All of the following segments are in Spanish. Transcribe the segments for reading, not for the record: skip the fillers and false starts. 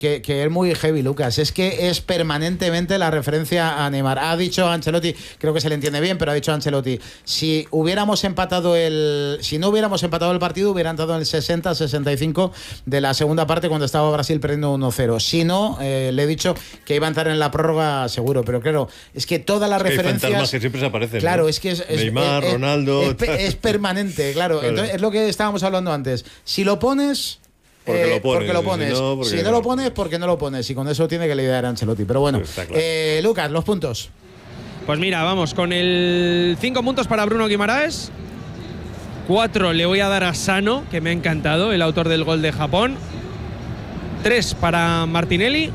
que es muy heavy, Lucas. Es que es permanentemente la referencia a Neymar. Ha dicho Ancelotti, creo que se le entiende bien, pero ha dicho Ancelotti, si no hubiéramos empatado el partido, hubiera entrado en el 60-65 de la segunda parte cuando estaba Brasil perdiendo 1-0. Si no, le he dicho que iba a entrar en la prórroga seguro, pero claro, es que todas las referencias... Hay fantasmas que siempre se aparecen. Claro, ¿no? es que es Neymar, Ronaldo... Es permanente, claro. Entonces, es lo que estábamos hablando antes. Si lo pones... Porque lo pones. Si no lo pones, porque no lo pones. Y con eso tiene que lidiar Ancelotti. Pero bueno, pues claro. Lucas, los puntos. Pues mira, vamos con el 5 puntos para Bruno Guimaraes. 4 le voy a dar a Sano, que me ha encantado, el autor del gol de Japón. 3 para Martinelli.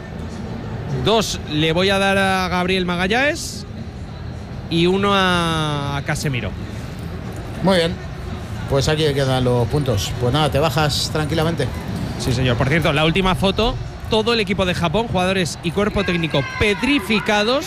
2 le voy a dar a Gabriel Magalhães. Y 1 a Casemiro. Muy bien. Pues aquí quedan los puntos. Pues nada, te bajas tranquilamente. Sí, señor. Por cierto, la última foto, todo el equipo de Japón, jugadores y cuerpo técnico petrificados,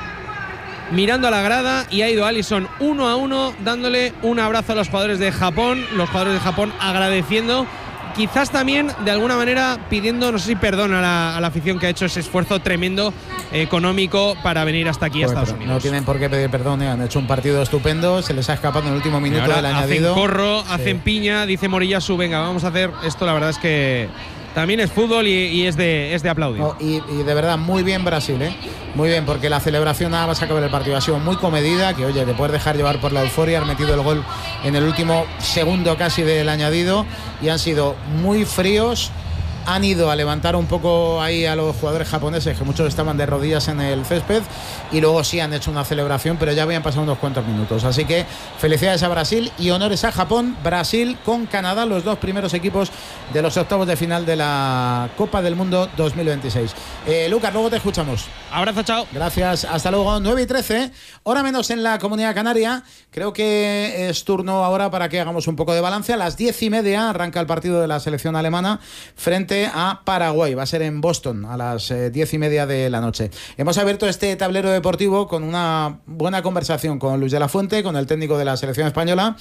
mirando a la grada, y ha ido Alisson 1 a 1, dándole un abrazo a los jugadores de Japón. Los jugadores de Japón agradeciendo, quizás también de alguna manera pidiendo, no sé si perdón a la afición que ha hecho ese esfuerzo tremendo económico para venir hasta aquí a Estados Unidos. No tienen por qué pedir perdón, han hecho un partido estupendo, se les ha escapado en el último minuto del añadido. Hacen corro, hacen piña, dice Moriyasu, venga, vamos a hacer esto. La verdad es que también es fútbol y es de aplaudir. Y de verdad, muy bien Brasil, muy bien, porque la celebración nada más acabar el partido ha sido muy comedida, que oye, te puedes dejar llevar por la euforia, han metido el gol en el último segundo casi del añadido y han sido muy fríos. Han ido a levantar un poco ahí a los jugadores japoneses, que muchos estaban de rodillas en el césped, y luego sí han hecho una celebración, pero ya habían pasado unos cuantos minutos. Así que felicidades a Brasil y honores a Japón. Brasil con Canadá, los dos primeros equipos de los octavos de final de la Copa del Mundo 2026. Lucas, luego te escuchamos. Abrazo, chao. Gracias, hasta luego. 9:13, hora menos en la Comunidad Canaria. Creo que es turno ahora para que hagamos un poco de balance. A las 10:30 arranca el partido de la selección alemana frente a Paraguay. Va a ser en Boston a las 10:30 de la noche. Hemos abierto este tablero deportivo con una buena conversación con Luis de la Fuente, con el técnico de la selección española,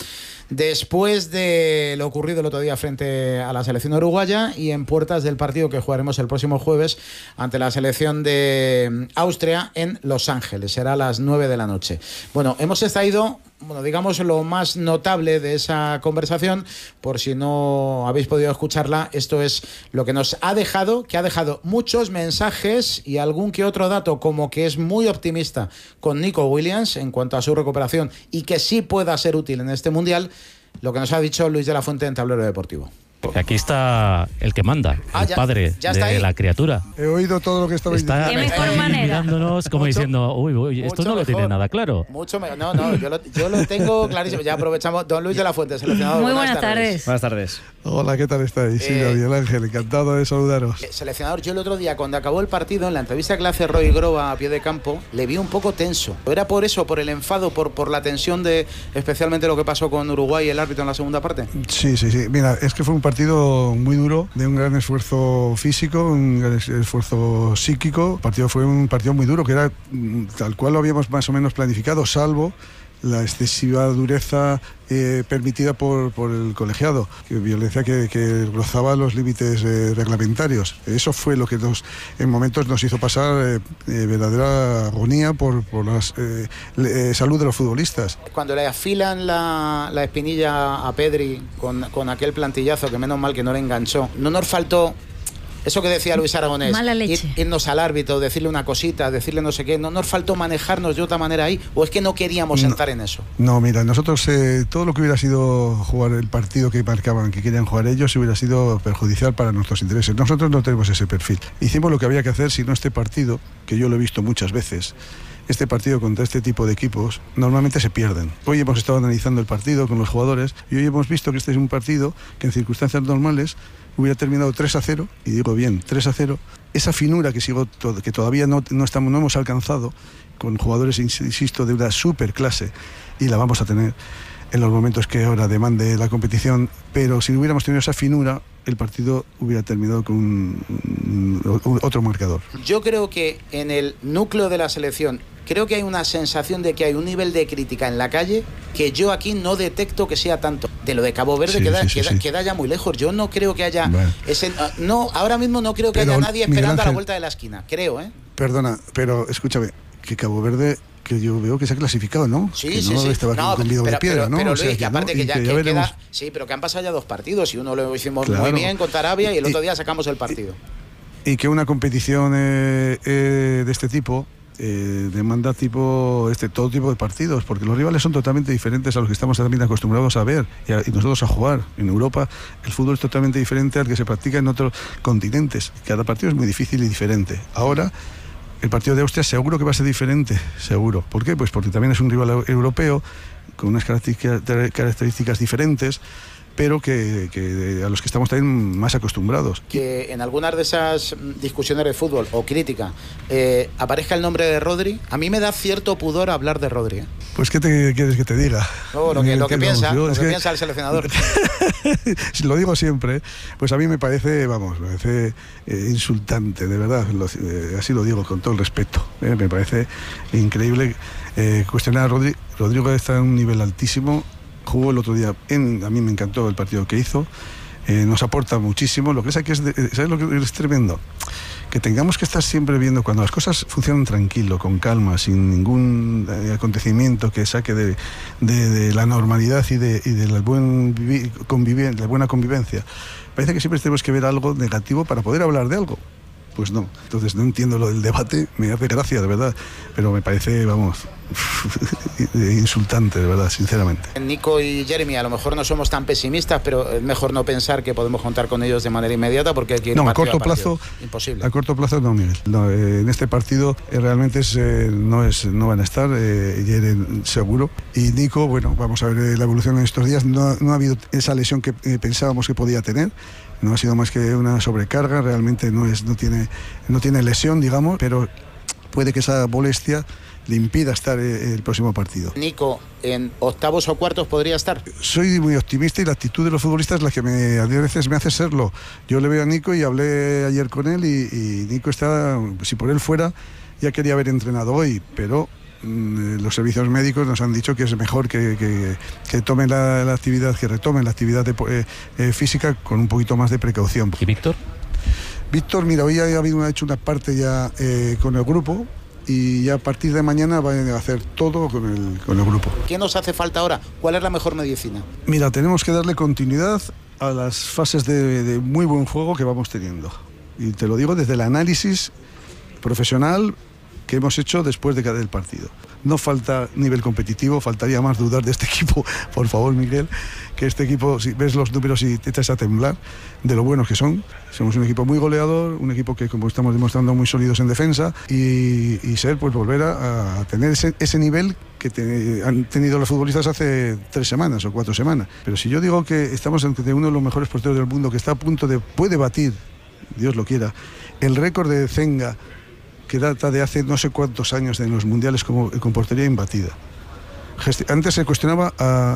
después de lo ocurrido el otro día frente a la selección uruguaya y en puertas del partido que jugaremos el próximo jueves ante la selección de Austria en Los Ángeles. Será a las 9 de la noche. Bueno, hemos extraído, digamos, lo más notable de esa conversación. Por si no habéis podido escucharla, esto es lo que nos ha dejado, que ha dejado muchos mensajes y algún que otro dato, como que es muy optimista con Nico Williams en cuanto a su recuperación y que sí pueda ser útil en este Mundial, lo que nos ha dicho Luis de la Fuente en Tablero Deportivo. Aquí está el que manda, el padre de la criatura. He oído todo lo que estabais diciendo. Qué mejor manera. Mirándonos como diciendo, uy, esto no lo tiene nada claro. Mucho mejor. No, yo lo tengo clarísimo. Ya aprovechamos. Don Luis de la Fuente, seleccionador. Muy buenas tardes. Buenas tardes. Hola, ¿qué tal estáis? Sí, Miguel Ángel, encantado de saludaros. Seleccionador, yo el otro día, cuando acabó el partido, en la entrevista que le hace Roy Groba a pie de campo, le vi un poco tenso. ¿Era por eso, por el enfado, por la tensión de especialmente lo que pasó con Uruguay y el árbitro en la segunda parte? Sí. Mira, es que fue un partido muy duro, de un gran esfuerzo físico, un gran esfuerzo psíquico. El partido fue un partido muy duro, que era tal cual lo habíamos más o menos planificado, salvo la excesiva dureza permitida por el colegiado, violencia que rozaba los límites reglamentarios. Eso fue lo que en momentos nos hizo pasar verdadera agonía por la salud de los futbolistas. Cuando le afilan la espinilla a Pedri con aquel plantillazo, que menos mal que no le enganchó, no nos faltó eso que decía Luis Aragonés, mala leche. Irnos al árbitro, decirle una cosita, decirle no sé qué. ¿No nos faltó manejarnos de otra manera ahí? ¿O es que no queríamos entrar en eso? No, mira, nosotros todo lo que hubiera sido jugar el partido que marcaban, que querían jugar ellos, hubiera sido perjudicial para nuestros intereses. Nosotros no tenemos ese perfil. Hicimos lo que había que hacer, si no este partido, que yo lo he visto muchas veces, este partido contra este tipo de equipos normalmente se pierden. Hoy hemos estado analizando el partido con los jugadores y hoy hemos visto que este es un partido que en circunstancias normales hubiera terminado 3-0, y digo bien, 3-0. Esa finura que todavía no hemos alcanzado, con jugadores, insisto, de una super clase, y la vamos a tener en los momentos que ahora demande la competición, pero si no hubiéramos tenido esa finura, el partido hubiera terminado con otro marcador. Yo creo que en el núcleo de la selección, creo que hay una sensación de que hay un nivel de crítica en la calle que yo aquí no detecto que sea tanto. De lo de Cabo Verde queda ya muy lejos. Yo no creo que haya ahora mismo no creo que haya nadie esperando a la vuelta de la esquina, creo, ¿eh? Perdona, pero escúchame, que Cabo Verde, que yo veo que se ha clasificado, ¿no? Sí, que sí, no sí. estaba con Vido de piedra, ¿no? Pero o sea, Luis, que aparte que ya veremos. Sí, pero que han pasado ya 2 partidos y uno lo hicimos muy bien contra Arabia y el otro día sacamos el partido. Y que una competición de este tipo demanda todo tipo de partidos, porque los rivales son totalmente diferentes a los que estamos también acostumbrados a ver y nosotros a jugar. En Europa el fútbol es totalmente diferente al que se practica en otros continentes. Cada partido es muy difícil y diferente. Ahora el partido de Austria seguro que va a ser diferente, seguro. ¿Por qué? Pues porque también es un rival europeo con unas características diferentes, pero que a los que estamos también más acostumbrados. Que en algunas de esas discusiones de fútbol o crítica aparezca el nombre de Rodri, a mí me da cierto pudor hablar de Rodri. Pues ¿qué te quieres que te diga? Lo que piensa el seleccionador. Si lo digo siempre, pues a mí me parece insultante, de verdad, así lo digo con todo el respeto. Me parece increíble cuestionar a Rodri. Rodrigo está en un nivel altísimo. Jugó el otro día, a mí me encantó el partido que hizo, nos aporta muchísimo. Lo que es aquí ¿sabes lo que es tremendo? Que tengamos que estar siempre viendo cuando las cosas funcionan tranquilo, con calma, sin ningún acontecimiento que saque de la normalidad y de la buena convivencia. Parece que siempre tenemos que ver algo negativo para poder hablar de algo. Pues no. Entonces no entiendo lo del debate, me hace gracia, de verdad, pero me parece, insultante, de verdad, sinceramente. Nico y Jeremy, a lo mejor no somos tan pesimistas, pero es mejor no pensar que podemos contar con ellos de manera inmediata, porque aquí a corto plazo imposible. A corto plazo no, Miguel. No, en este partido realmente no van a estar, Jeremy seguro, y Nico, bueno, vamos a ver la evolución en estos días. No ha habido esa lesión que pensábamos que podía tener. No ha sido más que una sobrecarga, realmente no tiene lesión, digamos, pero puede que esa molestia le impida estar el próximo partido. Nico, ¿en octavos o cuartos podría estar? Soy muy optimista y la actitud de los futbolistas es la que a veces me hace serlo. Yo le veo a Nico y hablé ayer con él y Nico está, si por él fuera, ya quería haber entrenado hoy, pero los servicios médicos nos han dicho que es mejor que tomen la actividad, que retomen la actividad física con un poquito más de precaución. ¿Y Víctor? Víctor, mira, hoy ha hecho una parte ya con el grupo y ya a partir de mañana van a hacer todo con el grupo. ¿Qué nos hace falta ahora? ¿Cuál es la mejor medicina? Mira, tenemos que darle continuidad a las fases de muy buen juego que vamos teniendo. Y te lo digo desde el análisis profesional que hemos hecho después de cada partido. No falta nivel competitivo, faltaría más dudar de este equipo, por favor, Miguel, que este equipo, si ves los números y te echas a temblar de lo buenos que son. Somos un equipo muy goleador, un equipo que, como estamos demostrando, muy sólidos en defensa y ser, pues volver a tener ese nivel que han tenido los futbolistas hace 3 semanas o 4 semanas. Pero si yo digo que estamos ante uno de los mejores porteros del mundo, que está a punto puede batir, Dios lo quiera, el récord de Zenga, que data de hace no sé cuántos años en los mundiales con portería imbatida. Antes se cuestionaba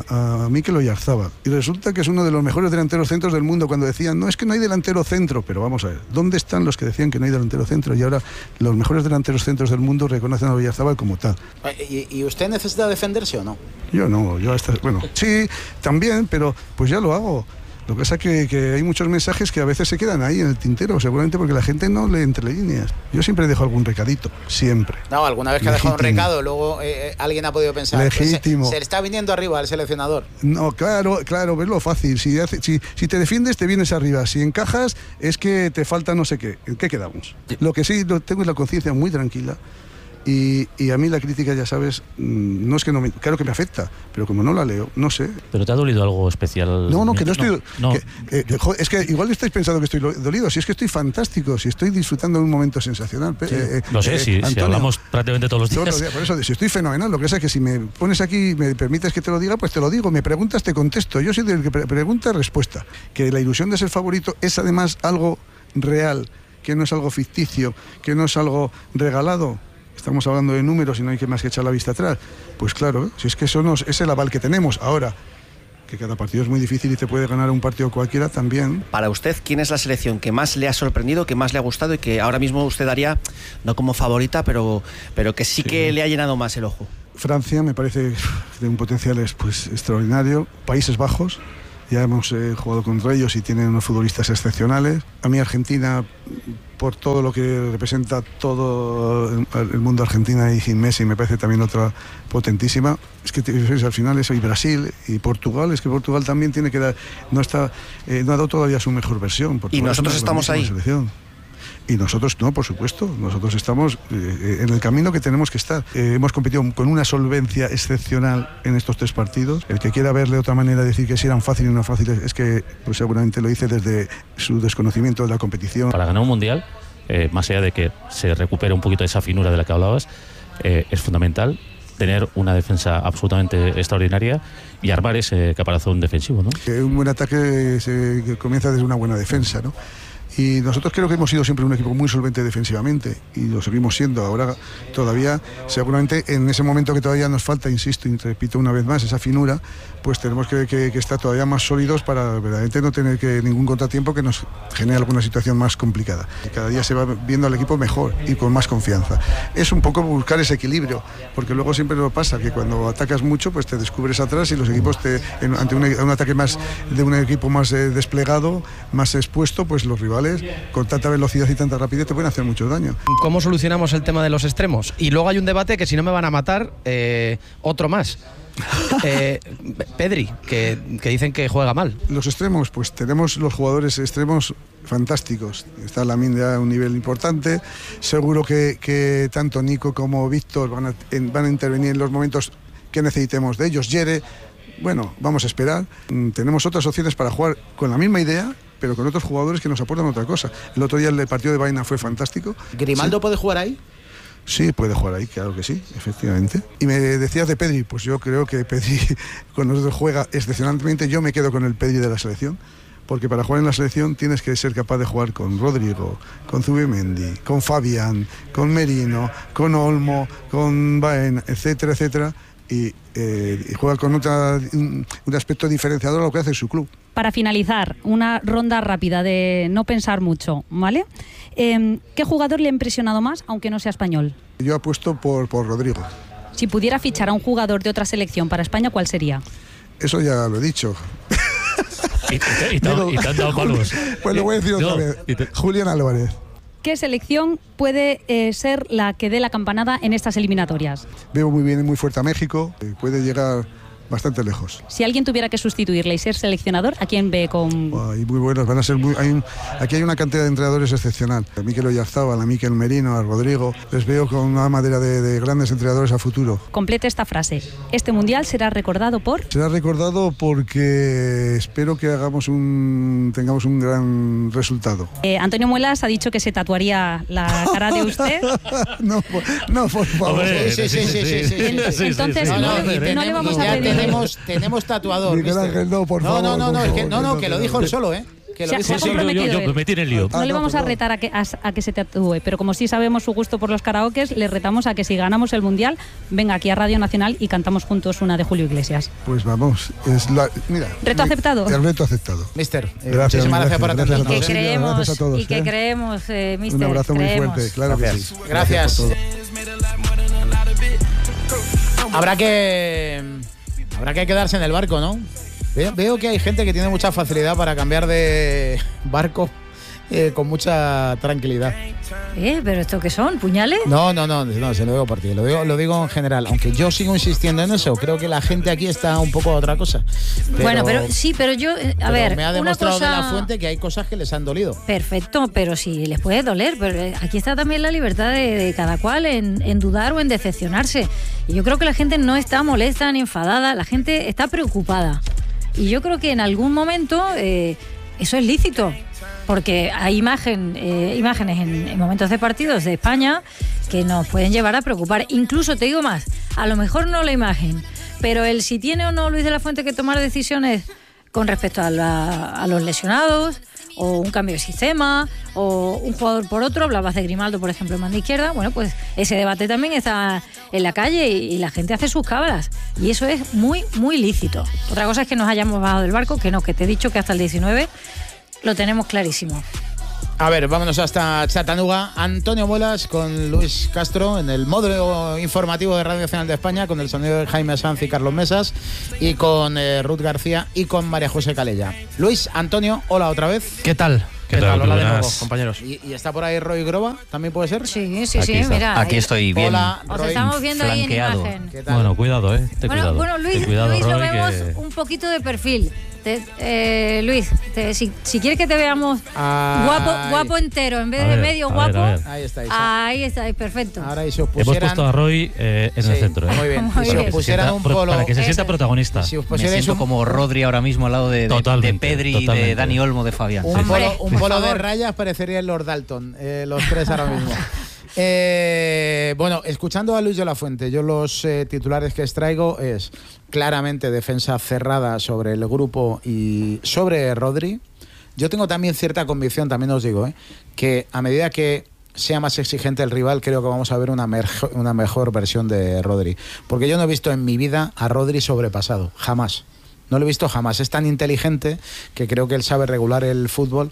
a Mikel Oyarzabal y resulta que es uno de los mejores delanteros centros del mundo, cuando decían, no, es que no hay delantero centro, pero vamos a ver, ¿dónde están los que decían que no hay delantero centro? Y ahora los mejores delanteros centros del mundo reconocen a Oyarzabal como tal. ¿Y usted necesita defenderse o no? Yo no, sí, también, pero pues ya lo hago. Lo que pasa es que hay muchos mensajes que a veces se quedan ahí en el tintero, seguramente porque la gente no lee entre líneas. Yo siempre dejo algún recadito, siempre. No, alguna vez que ha dejado un recado, luego alguien ha podido pensar, legítimo. Se le está viniendo arriba al seleccionador. No, claro, ves lo fácil. Si te defiendes, te vienes arriba. Si encajas, es que te falta no sé qué. ¿En qué quedamos? Lo que sí tengo es la conciencia muy tranquila. Y a mí la crítica, ya sabes, no es que claro que me afecta, pero como no la leo, no sé. ¿Pero te ha dolido algo especial? No, que no estoy... No. Es que igual estáis pensando que estoy dolido, si es que estoy fantástico, si estoy disfrutando de un momento sensacional. Sí, lo sé, si hablamos prácticamente todos los días. Por eso, si estoy fenomenal, lo que es que si me pones aquí y me permites que te lo diga, pues te lo digo, me preguntas, te contesto. Yo soy del que pregunta, respuesta. Que la ilusión de ser favorito es además algo real, que no es algo ficticio, que no es algo regalado. Estamos hablando de números y no hay que más que echar la vista atrás. Pues claro, si es que eso es el aval que tenemos. Ahora, que cada partido es muy difícil y te puede ganar un partido cualquiera también. Para usted, ¿quién es la selección que más le ha sorprendido, que más le ha gustado y que ahora mismo usted daría, no como favorita, pero que sí que le ha llenado más el ojo? Francia me parece de un potencial pues extraordinario. Países Bajos, ya hemos jugado contra ellos y tienen unos futbolistas excepcionales. A mí Argentina, por todo lo que representa todo el mundo Argentina y sin Messi, me parece también otra potentísima. Es que al final eso, y Brasil y Portugal, es que Portugal también tiene que dar, no ha dado todavía su mejor versión. Portugal, y nosotros estamos ahí. Selección. Y nosotros no, por supuesto, nosotros estamos en el camino que tenemos que estar. Hemos competido con una solvencia excepcional en estos 3 partidos. El que quiera ver de otra manera decir que si eran fáciles o no fáciles, es que pues, seguramente lo dice desde su desconocimiento de la competición. Para ganar un mundial, más allá de que se recupere un poquito esa finura de la que hablabas, es fundamental tener una defensa absolutamente extraordinaria y armar ese caparazón defensivo, ¿no? Un buen ataque comienza desde una buena defensa, ¿no? Y nosotros creo que hemos sido siempre un equipo muy solvente defensivamente y lo seguimos siendo. Ahora todavía, seguramente en ese momento que todavía nos falta, insisto y repito una vez más, esa finura, pues tenemos que estar todavía más sólidos para verdaderamente no tener ningún contratiempo que nos genere alguna situación más complicada. Y cada día se va viendo al equipo mejor y con más confianza. Es un poco buscar ese equilibrio, porque luego siempre nos pasa que cuando atacas mucho, pues te descubres atrás y los equipos ante un ataque más de un equipo más desplegado, más expuesto, pues los rivales con tanta velocidad y tanta rapidez te pueden hacer mucho daño. ¿Cómo solucionamos el tema de los extremos? Y luego hay un debate que si no me van a matar, otro más. Pedri, que dicen que juega mal. Los extremos, pues tenemos los jugadores extremos fantásticos. Está Lamine a un nivel importante. Seguro que tanto Nico como Víctor van a intervenir en los momentos que necesitemos de ellos. Yere, bueno, vamos a esperar. Tenemos otras opciones para jugar con la misma idea, pero con otros jugadores que nos aportan otra cosa. El otro día el partido de Baena fue fantástico. ¿Grimaldo ¿Sí? puede jugar ahí? Sí, puede jugar ahí, claro que sí, efectivamente. Y me decías de Pedri, pues yo creo que Pedri cuando nosotros juega excepcionalmente, yo me quedo con el Pedri de la selección, porque para jugar en la selección tienes que ser capaz de jugar con Rodrigo, con Zubimendi, con Fabián, con Merino, con Olmo, con Baena, etcétera, etcétera. Y juega con un aspecto diferenciador a lo que hace su club. Para finalizar, una ronda rápida de no pensar mucho, ¿vale? ¿Qué jugador le ha impresionado más, aunque no sea español? Yo apuesto por Rodrigo. Si pudiera fichar a un jugador de otra selección para España, ¿cuál sería? Eso ya lo he dicho. Y te han dado palos. Pues lo voy a decir otra vez. Julián Álvarez. ¿Qué selección puede ser la que dé la campanada en estas eliminatorias? Veo muy bien y muy fuerte a México. Puede llegar bastante lejos. Si alguien tuviera que sustituirle y ser seleccionador, ¿a quién ve con...? Y muy buenos, van a ser aquí hay una cantidad de entrenadores excepcional. A Mikel Oyarzábal, a Mikel Merino, a Rodrigo, les veo con una madera de grandes entrenadores a futuro. Complete esta frase. Este mundial será recordado por... Será recordado porque espero que tengamos un gran resultado. Antonio Muelas ha dicho que se tatuaría la cara de usted. No, por favor. Sí. Entonces no le vamos a pedir... Tenemos tatuador. Miguel Ángel, no, por favor. No, que lo dijo él solo, ¿eh? Que lo dijo solo. Yo me metí en el lío. No le vamos a retar a que se tatúe, pero como sí sabemos su gusto por los karaokes, le retamos a que si ganamos el Mundial, venga aquí a Radio Nacional y cantamos juntos una de Julio Iglesias. Pues vamos. Mira. ¿Reto aceptado? El reto aceptado. Mister, muchísimas gracias por atendernos. Y que creemos, Mister. Un abrazo muy fuerte, claro que sí. Gracias. Habrá que quedarse en el barco, ¿no? Veo que hay gente que tiene mucha facilidad para cambiar de barco con mucha tranquilidad. ¿Pero esto qué son? ¿Puñales? No, se lo digo por ti, lo digo en general. Aunque yo sigo insistiendo en eso, creo que la gente aquí está un poco a otra cosa. Pero yo, a ver, me ha demostrado una cosa... de la fuente que hay cosas que les han dolido. Perfecto, pero sí les puede doler. Pero aquí está también la libertad de cada cual en dudar o en decepcionarse. Y yo creo que la gente no está molesta ni enfadada, la gente está preocupada. Y yo creo que en algún momento eso es lícito. Porque hay imágenes en momentos de partidos de España que nos pueden llevar a preocupar. Incluso te digo más, a lo mejor no la imagen, pero el si tiene o no Luis de la Fuente que tomar decisiones con respecto a los lesionados o un cambio de sistema, o un jugador por otro. Hablabas de Grimaldo, por ejemplo, en banda izquierda. Bueno, pues ese debate también está en la calle y la gente hace sus cábalas. Y eso es muy, muy lícito. Otra cosa es que nos hayamos bajado del barco, que no, que te he dicho que hasta el 19 lo tenemos clarísimo. A ver, vámonos hasta Chattanooga. Antonio Muelas con Luis Castro en el módulo informativo de Radio Nacional de España, con el sonido de Jaime Sanz y Carlos Mesas, y con Ruth García y con María José Calella. Luis, Antonio, hola otra vez. ¿Qué tal? ¿Qué tal? Hola de Buenas. nuevo, compañeros. ¿Y está por ahí Roy Groba? ¿También puede ser? Sí, sí, Aquí sí, está. mira. Aquí estoy bien. Hola, Os Roy. estamos viendo flanqueado. ahí en imagen. ¿Qué tal? Bueno, cuidado, ten cuidado. Bueno, Ten Luis, cuidado, Luis lo Roy, vemos que- un poquito de perfil. Luis, si quieres que te veamos Ay. guapo entero, en vez A de ver, medio a ver, guapo, a ver. Ahí estáis. perfecto. Ahora, y si os Hemos pusieran... puesto a Roy en el Sí, centro. Muy bien. Muy Y si os bien. pusieran un polo... Para que se sienta Eso. protagonista. Si os Me pusierais siento un, como Rodri ahora mismo al lado de Totalmente, Pedri y de totalmente. Dani Olmo, de Fabián. un Hombre, polo, un por polo de favor. rayas, parecería el Lord Dalton, los tres ahora mismo. Bueno, escuchando a Luis de la Fuente, yo los titulares que extraigo es claramente defensa cerrada sobre el grupo y sobre Rodri. Yo tengo también cierta convicción, también os digo, que a medida que sea más exigente el rival, creo que vamos a ver una mejor versión de Rodri. Porque yo no he visto en mi vida a Rodri sobrepasado, jamás. No lo he visto jamás. Es tan inteligente que creo que él sabe regular el fútbol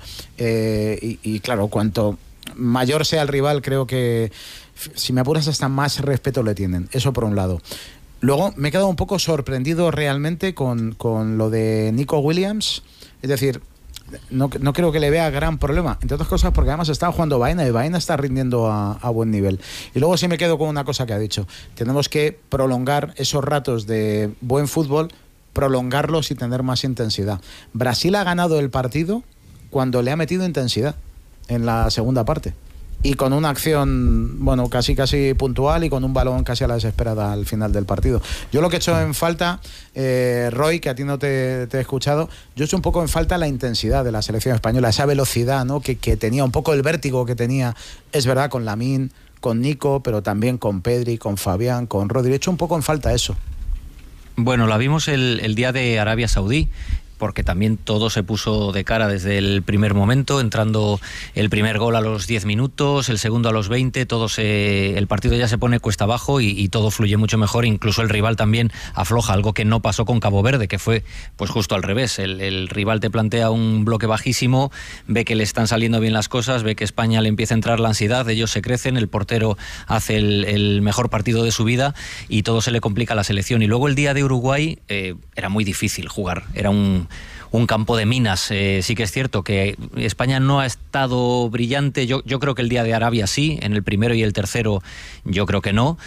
y claro, cuanto mayor sea el rival, creo que, si me apuras, hasta más respeto le tienen. Eso por un lado. Luego me he quedado un poco sorprendido realmente con lo de Nico Williams. Es decir, no creo que le vea gran problema, entre otras cosas porque además estaba jugando Baena y Baena está rindiendo a buen nivel. Y luego sí me quedo con una cosa que ha dicho: tenemos que prolongar esos ratos de buen fútbol, prolongarlos y tener más intensidad. Brasil ha ganado el partido cuando le ha metido intensidad en la segunda parte y con una acción, bueno, casi puntual y con un balón casi a la desesperada al final del partido. Yo lo que he hecho en falta, Roy, que a ti no te he escuchado, yo he hecho un poco en falta la intensidad de la selección española, esa velocidad, ¿no?, que tenía, un poco el vértigo que tenía, es verdad, con Lamine, con Nico, pero también con Pedri, con Fabián, con Rodri. He hecho un poco en falta eso. Bueno, la vimos el día de Arabia Saudí, porque también todo se puso de cara desde el primer momento, entrando el primer gol a los 10 minutos, el segundo a los 20, el partido ya se pone cuesta abajo y todo fluye mucho mejor, incluso el rival también afloja, algo que no pasó con Cabo Verde, que fue pues justo al revés. El rival te plantea un bloque bajísimo, ve que le están saliendo bien las cosas, ve que España le empieza a entrar la ansiedad, ellos se crecen, el portero hace el mejor partido de su vida y todo se le complica a la selección. Y luego el día de Uruguay era muy difícil jugar, era un campo de minas. Sí que es cierto que España no ha estado brillante. Yo creo que el día de Arabia sí, en el primero y el tercero yo creo que no.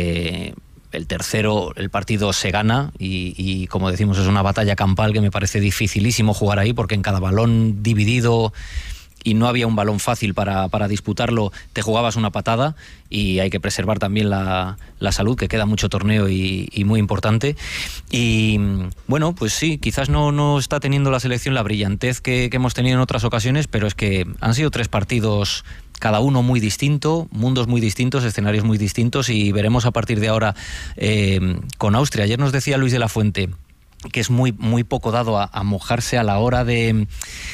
El tercero, el partido se gana y como decimos, es una batalla campal que me parece dificilísimo jugar ahí, porque en cada balón dividido, y no había un balón fácil para disputarlo, te jugabas una patada, y hay que preservar también la salud, que queda mucho torneo y muy importante. Y bueno, pues sí, quizás no está teniendo la selección la brillantez que hemos tenido en otras ocasiones, pero es que han sido 3 partidos, cada uno muy distinto, mundos muy distintos, escenarios muy distintos, y veremos a partir de ahora con Austria. Ayer nos decía Luis de la Fuente que es muy poco dado a mojarse a la hora de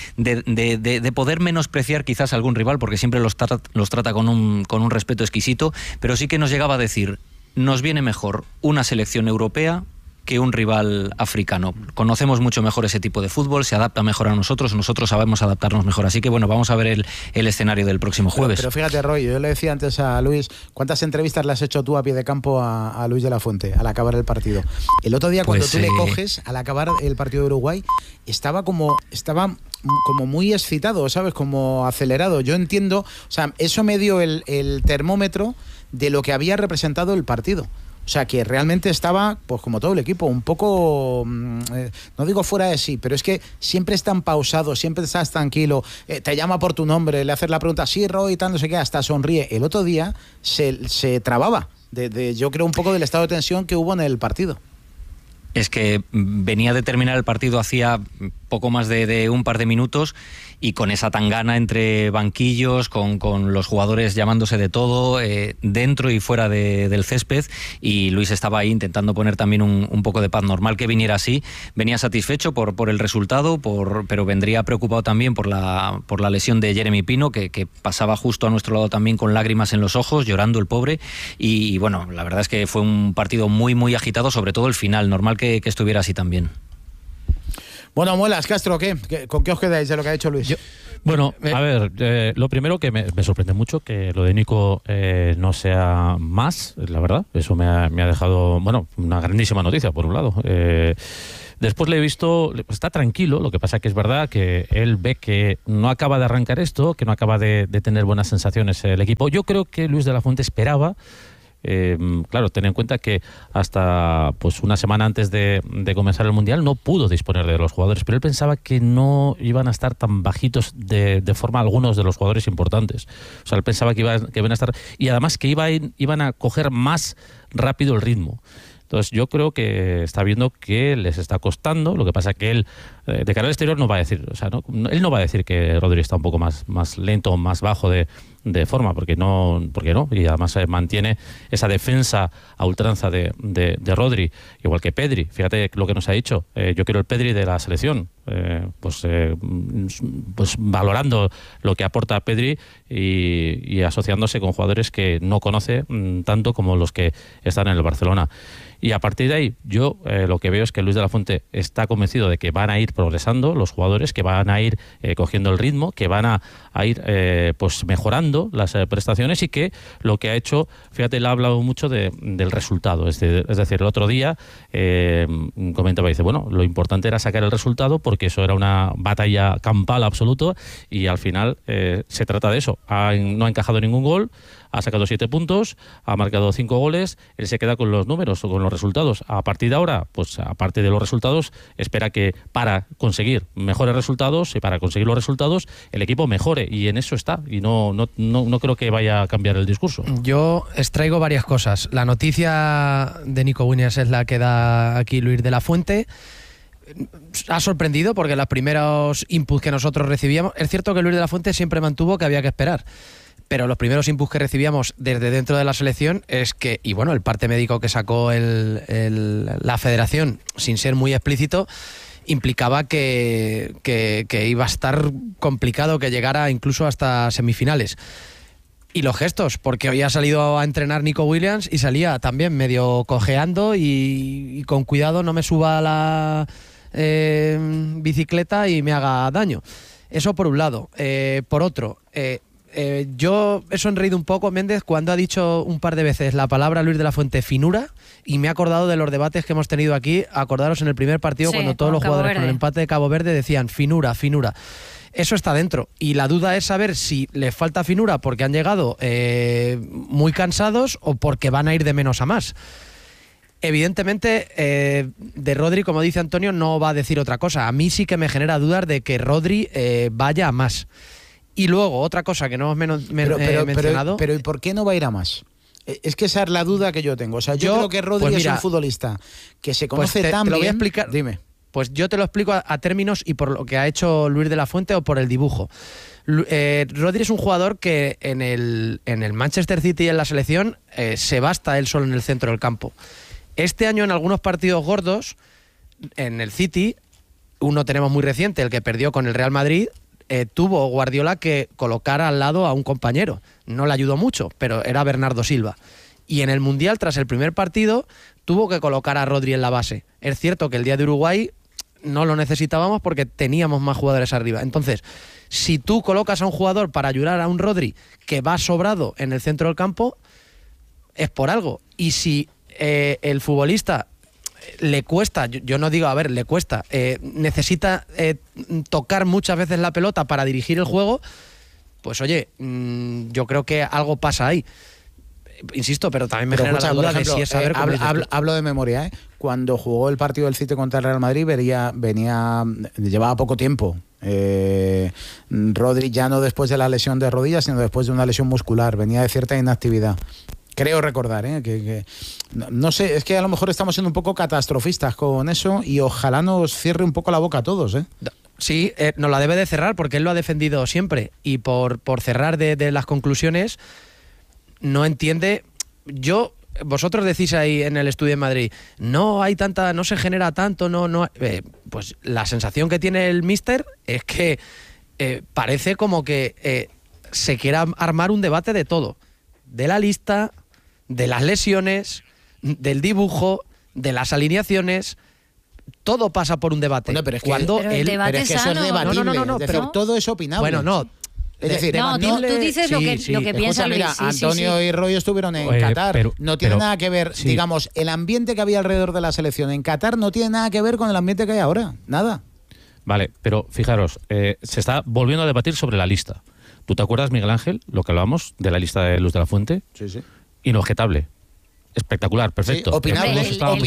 poder menospreciar quizás a algún rival, porque siempre los trata con un respeto exquisito, pero sí que nos llegaba a decir: nos viene mejor una selección europea que un rival africano. Conocemos mucho mejor ese tipo de fútbol, se adapta mejor a nosotros sabemos adaptarnos mejor. Así que bueno, vamos a ver el escenario del próximo jueves. Pero fíjate, Roy, yo le decía antes a Luis, ¿cuántas entrevistas le has hecho tú a pie de campo a Luis de la Fuente al acabar el partido? El otro día, cuando Pues, tú le coges al acabar el partido de Uruguay, estaba como muy excitado, ¿sabes? Como acelerado. Yo entiendo, o sea, eso me dio el termómetro de lo que había representado el partido. O sea, que realmente estaba, pues como todo el equipo, un poco, no digo fuera de sí, pero es que siempre están pausados, siempre estás tranquilo, te llama por tu nombre, le haces la pregunta, sí, Roy, tal, no sé qué, hasta sonríe. El otro día se trababa, yo creo, un poco del estado de tensión que hubo en el partido. Es que venía de terminar el partido hacía poco más de un par de minutos, y con esa tangana entre banquillos, con los jugadores llamándose de todo, dentro y fuera del césped, y Luis estaba ahí intentando poner también un poco de paz. Normal que viniera así, venía satisfecho por el resultado, pero vendría preocupado también por la lesión de Jeremy Pino, que pasaba justo a nuestro lado también con lágrimas en los ojos, llorando el pobre, y bueno, la verdad es que fue un partido muy, muy agitado, sobre todo el final, normal que estuviera así también. Bueno, Muelas, Castro, ¿con qué os quedáis de lo que ha hecho Luis? Bueno, a ver, lo primero que me sorprende mucho que lo de Nico no sea más, la verdad. Eso me ha dejado, bueno, una grandísima noticia, por un lado. Después le he visto, está tranquilo, lo que pasa que es verdad que él ve que no acaba de arrancar esto, que no acaba de tener buenas sensaciones el equipo. Yo creo que Luis de la Fuente esperaba, claro, ten en cuenta que hasta pues una semana antes de comenzar el Mundial no pudo disponer de los jugadores, pero él pensaba que no iban a estar tan bajitos de forma algunos de los jugadores importantes. O sea, él pensaba que iban a estar, y además que iban a coger más rápido el ritmo. Entonces yo creo que está viendo que les está costando. Lo que pasa que él, de cara al exterior, no va a decir, o sea, él no va a decir que Rodri está un poco más lento, más bajo de forma, porque no, y además mantiene esa defensa a ultranza de Rodri, igual que Pedri. Fíjate lo que nos ha dicho, yo quiero el Pedri de la selección, pues valorando lo que aporta Pedri y asociándose con jugadores que no conoce tanto como los que están en el Barcelona. Y a partir de ahí, yo lo que veo es que Luis de la Fuente está convencido de que van a ir progresando los jugadores, que van a ir cogiendo el ritmo, que van a ir pues mejorando las prestaciones, y que lo que ha hecho, fíjate, él ha hablado mucho del resultado. Es decir, el otro día comentaba, dice, bueno, lo importante era sacar el resultado porque eso era una batalla campal absoluta, y al final se trata de eso. No ha encajado ningún gol, ha sacado 7 puntos, ha marcado 5 goles, él se queda con los números o con los resultados. A partir de ahora, pues aparte de los resultados, espera que para conseguir mejores resultados y para conseguir los resultados el equipo mejore, y en eso está, y no creo que vaya a cambiar el discurso. Yo extraigo varias cosas. La noticia de Nico Williams es la que da aquí Luis de la Fuente. Ha sorprendido porque los primeros inputs que nosotros recibíamos, es cierto que Luis de la Fuente siempre mantuvo que había que esperar, pero los primeros inputs que recibíamos desde dentro de la selección es que, y bueno, el parte médico que sacó la federación, sin ser muy explícito, implicaba que iba a estar complicado que llegara incluso hasta semifinales. Y los gestos, porque hoy ha salido a entrenar Nico Williams y salía también medio cojeando y con cuidado no me suba a la bicicleta y me haga daño. Eso por un lado. Por otro, yo he sonreído un poco, Méndez, cuando ha dicho un par de veces la palabra Luis de la Fuente, finura, y me he acordado de los debates que hemos tenido aquí. Acordaros en el primer partido, sí, cuando todos los jugadores con el empate de Cabo Verde decían finura. Eso está dentro, y la duda es saber si les falta finura porque han llegado muy cansados o porque van a ir de menos a más. Evidentemente, de Rodri, como dice Antonio, no va a decir otra cosa. A mí sí que me genera dudas de que Rodri vaya a más. Y luego, otra cosa que no hemos mencionado... Pero ¿y por qué no va a ir a más? Es que esa es la duda que yo tengo. O sea, yo creo que Rodri es un futbolista que se conoce tan bien... Te lo voy a explicar. Dime. Pues yo te lo explico a términos y por lo que ha hecho Luis de la Fuente o por el dibujo. Rodri es un jugador que en el Manchester City y en la selección se basta él solo en el centro del campo. Este año en algunos partidos gordos, en el City, uno tenemos muy reciente, el que perdió con el Real Madrid, tuvo Guardiola que colocar al lado a un compañero. No le ayudó mucho, pero era Bernardo Silva. Y en el Mundial, tras el primer partido, tuvo que colocar a Rodri en la base. Es cierto que el día de Uruguay no lo necesitábamos porque teníamos más jugadores arriba. Entonces, si tú colocas a un jugador para ayudar a un Rodri que va sobrado en el centro del campo, es por algo. Y si el futbolista le cuesta, yo no digo, a ver, le cuesta, necesita tocar muchas veces la pelota para dirigir el juego, pues oye, yo creo que algo pasa ahí. Insisto, pero también me genera la duda de si es saber cómo hablo de memoria, ¿eh? Cuando jugó el partido del City contra el Real Madrid, llevaba poco tiempo. Rodri ya no después de la lesión de rodillas, sino después de una lesión muscular, venía de cierta inactividad. Creo recordar, que no sé, es que a lo mejor estamos siendo un poco catastrofistas con eso y ojalá nos cierre un poco la boca a todos, Sí, nos la debe de cerrar porque él lo ha defendido siempre. Y por cerrar de las conclusiones, no entiende. Vosotros decís ahí en el estudio en Madrid, no hay tanta, no se genera tanto, pues la sensación que tiene el míster es que parece como que se quiera armar un debate de todo. De la lista, de las lesiones, del dibujo, de las alineaciones. Todo pasa por un debate. Bueno, pero es que, pero el debate es que eso es debatible. No, es decir, todo es opinable. Bueno, no. Es decir, tú dices lo que piensa escucha, Luis. mira, Antonio y Roy estuvieron en Qatar. No tiene nada que ver, digamos, el ambiente que había alrededor de la selección en Qatar no tiene nada que ver con el ambiente que hay ahora. Nada. Vale, pero fijaros, se está volviendo a debatir sobre la lista. ¿Tú te acuerdas, Miguel Ángel, lo que hablábamos de la lista de Luis de la Fuente? Sí. Inobjetable. Espectacular, perfecto. Sí, opinable,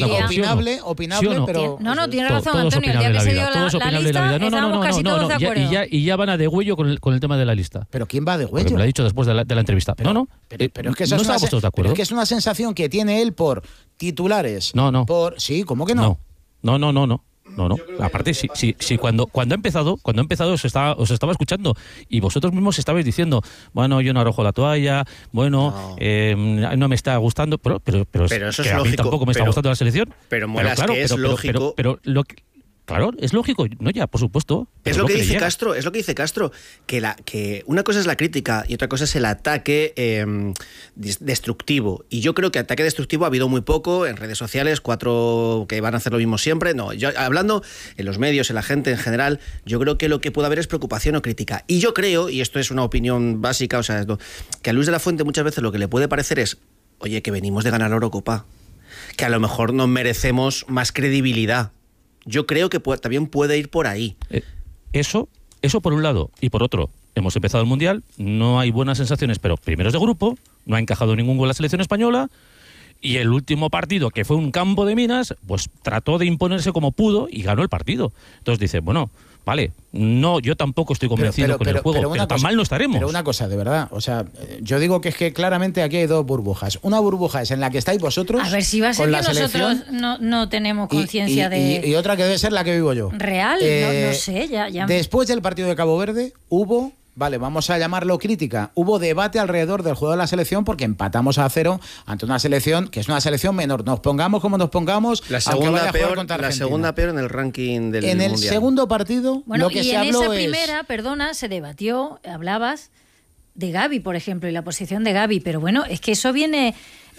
¿Sí pero... No, tiene razón, Antonio. El día que se dio la lista, estábamos casi todos de acuerdo. Y ya van a degüello con el tema de la lista. ¿Pero quién va a degüello? Porque me lo ha dicho después de la entrevista. Pero es que eso no es estamos todos de acuerdo. Es que es una sensación que tiene él por titulares. No. Sí, ¿cómo que no? No. Aparte, si cuando ha empezado os estaba escuchando y vosotros mismos estabais diciendo, bueno, yo no arrojo la toalla, bueno, no me está gustando, pero eso es que a mí lógico, tampoco me está gustando la selección. Pero mola, claro, es lógico. Claro, es lógico, no ya, por supuesto. Es lo que dice Castro, que una cosa es la crítica y otra cosa es el ataque destructivo. Y yo creo que ataque destructivo ha habido muy poco en redes sociales, 4 que van a hacer lo mismo siempre. No, yo hablando en los medios, en la gente en general, yo creo que lo que puede haber es preocupación o crítica. Y yo creo, y esto es una opinión básica, o sea, que a Luis de la Fuente muchas veces lo que le puede parecer es, oye, que venimos de ganar la Eurocopa, que a lo mejor nos merecemos más credibilidad. Yo creo que también puede ir por ahí. Eso por un lado. Y por otro, hemos empezado el Mundial, no hay buenas sensaciones, pero primeros de grupo, no ha encajado ningún gol la selección española, y el último partido, que fue un campo de minas, pues trató de imponerse como pudo y ganó el partido. Entonces dice, bueno, vale, no, yo tampoco estoy convencido con el juego, pero tan mal no estaremos. Pero una cosa, de verdad, o sea, yo digo que es que claramente aquí hay 2 burbujas. Una burbuja es en la que estáis vosotros. A ver si va a ser que nosotros no tenemos conciencia de... Y otra que debe ser la que vivo yo. Real, no sé, ya... Después del partido de Cabo Verde hubo... Vale, vamos a llamarlo crítica. Hubo debate alrededor del juego de la selección porque empatamos a 0 ante una selección que es una selección menor. Nos pongamos como nos pongamos. La segunda peor en el ranking del Mundial. En el segundo partido, bueno, lo que se habló en esa primera, se debatió, hablabas de Gavi, por ejemplo, y la posición de Gavi, pero bueno, es que eso viene...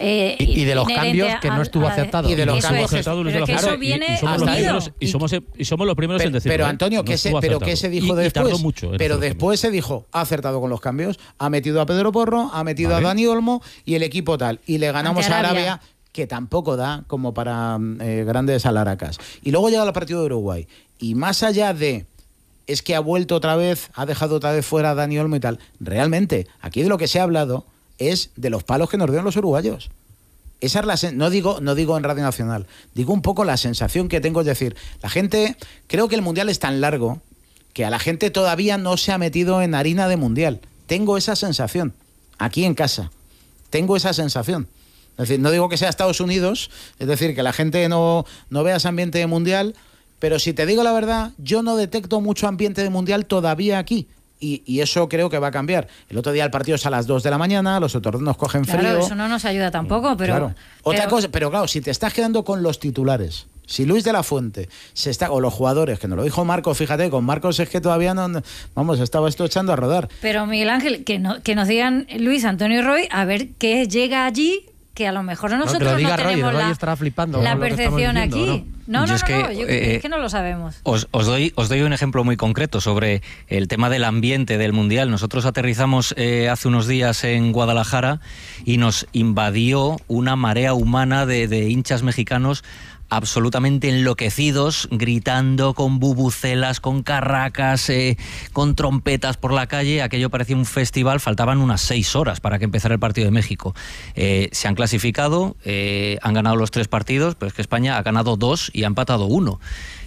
y de los cambios que no estuvo aceptado. Y de los cambios aceptados. Pero que eso viene y somos los primeros en decirlo. Pero Antonio, ¿qué se dijo después? Tardó mucho pero después se dijo, ha acertado con los cambios, ha metido a Pedro Porro, ha metido a Dani Olmo y el equipo tal. Y le ganamos a Arabia, que tampoco da como para grandes alaracas. Y luego llega el partido de Uruguay. Y más allá de... es que ha vuelto otra vez, ha dejado otra vez fuera a Dani Olmo y tal. Realmente, aquí de lo que se ha hablado es de los palos que nos dieron los uruguayos. Esa es no digo en Radio Nacional, digo un poco la sensación que tengo, es decir, la gente, creo que el Mundial es tan largo que a la gente todavía no se ha metido en harina de Mundial. Tengo esa sensación, aquí en casa, tengo esa sensación. Es decir, no digo que sea Estados Unidos, es decir, que la gente no vea ese ambiente de Mundial, pero si te digo la verdad, yo no detecto mucho ambiente de Mundial todavía aquí. Y eso creo que va a cambiar. El otro día el partido es a las 2 de la mañana, los otros nos cogen frío. Claro, eso no nos ayuda tampoco, pero... Claro. Otra cosa, pero claro, si te estás quedando con los titulares, si Luis de la Fuente o los jugadores, que nos lo dijo Marcos, fíjate, con Marcos es que todavía estaba esto echando a rodar. Pero Miguel Ángel, que nos digan Luis, Antonio y Roy, a ver qué llega allí, que a lo mejor nosotros no tenemos la percepción aquí. No, yo es que no lo sabemos. Os doy un ejemplo muy concreto sobre el tema del ambiente del Mundial. Nosotros aterrizamos hace unos días en Guadalajara y nos invadió una marea humana de hinchas mexicanos absolutamente enloquecidos, gritando con bubucelas, con carracas, con trompetas por la calle. Aquello parecía un festival, faltaban unas 6 horas para que empezara el partido de México. Se han clasificado, han ganado los 3 partidos, pero es que España ha ganado 2 y ha empatado 1.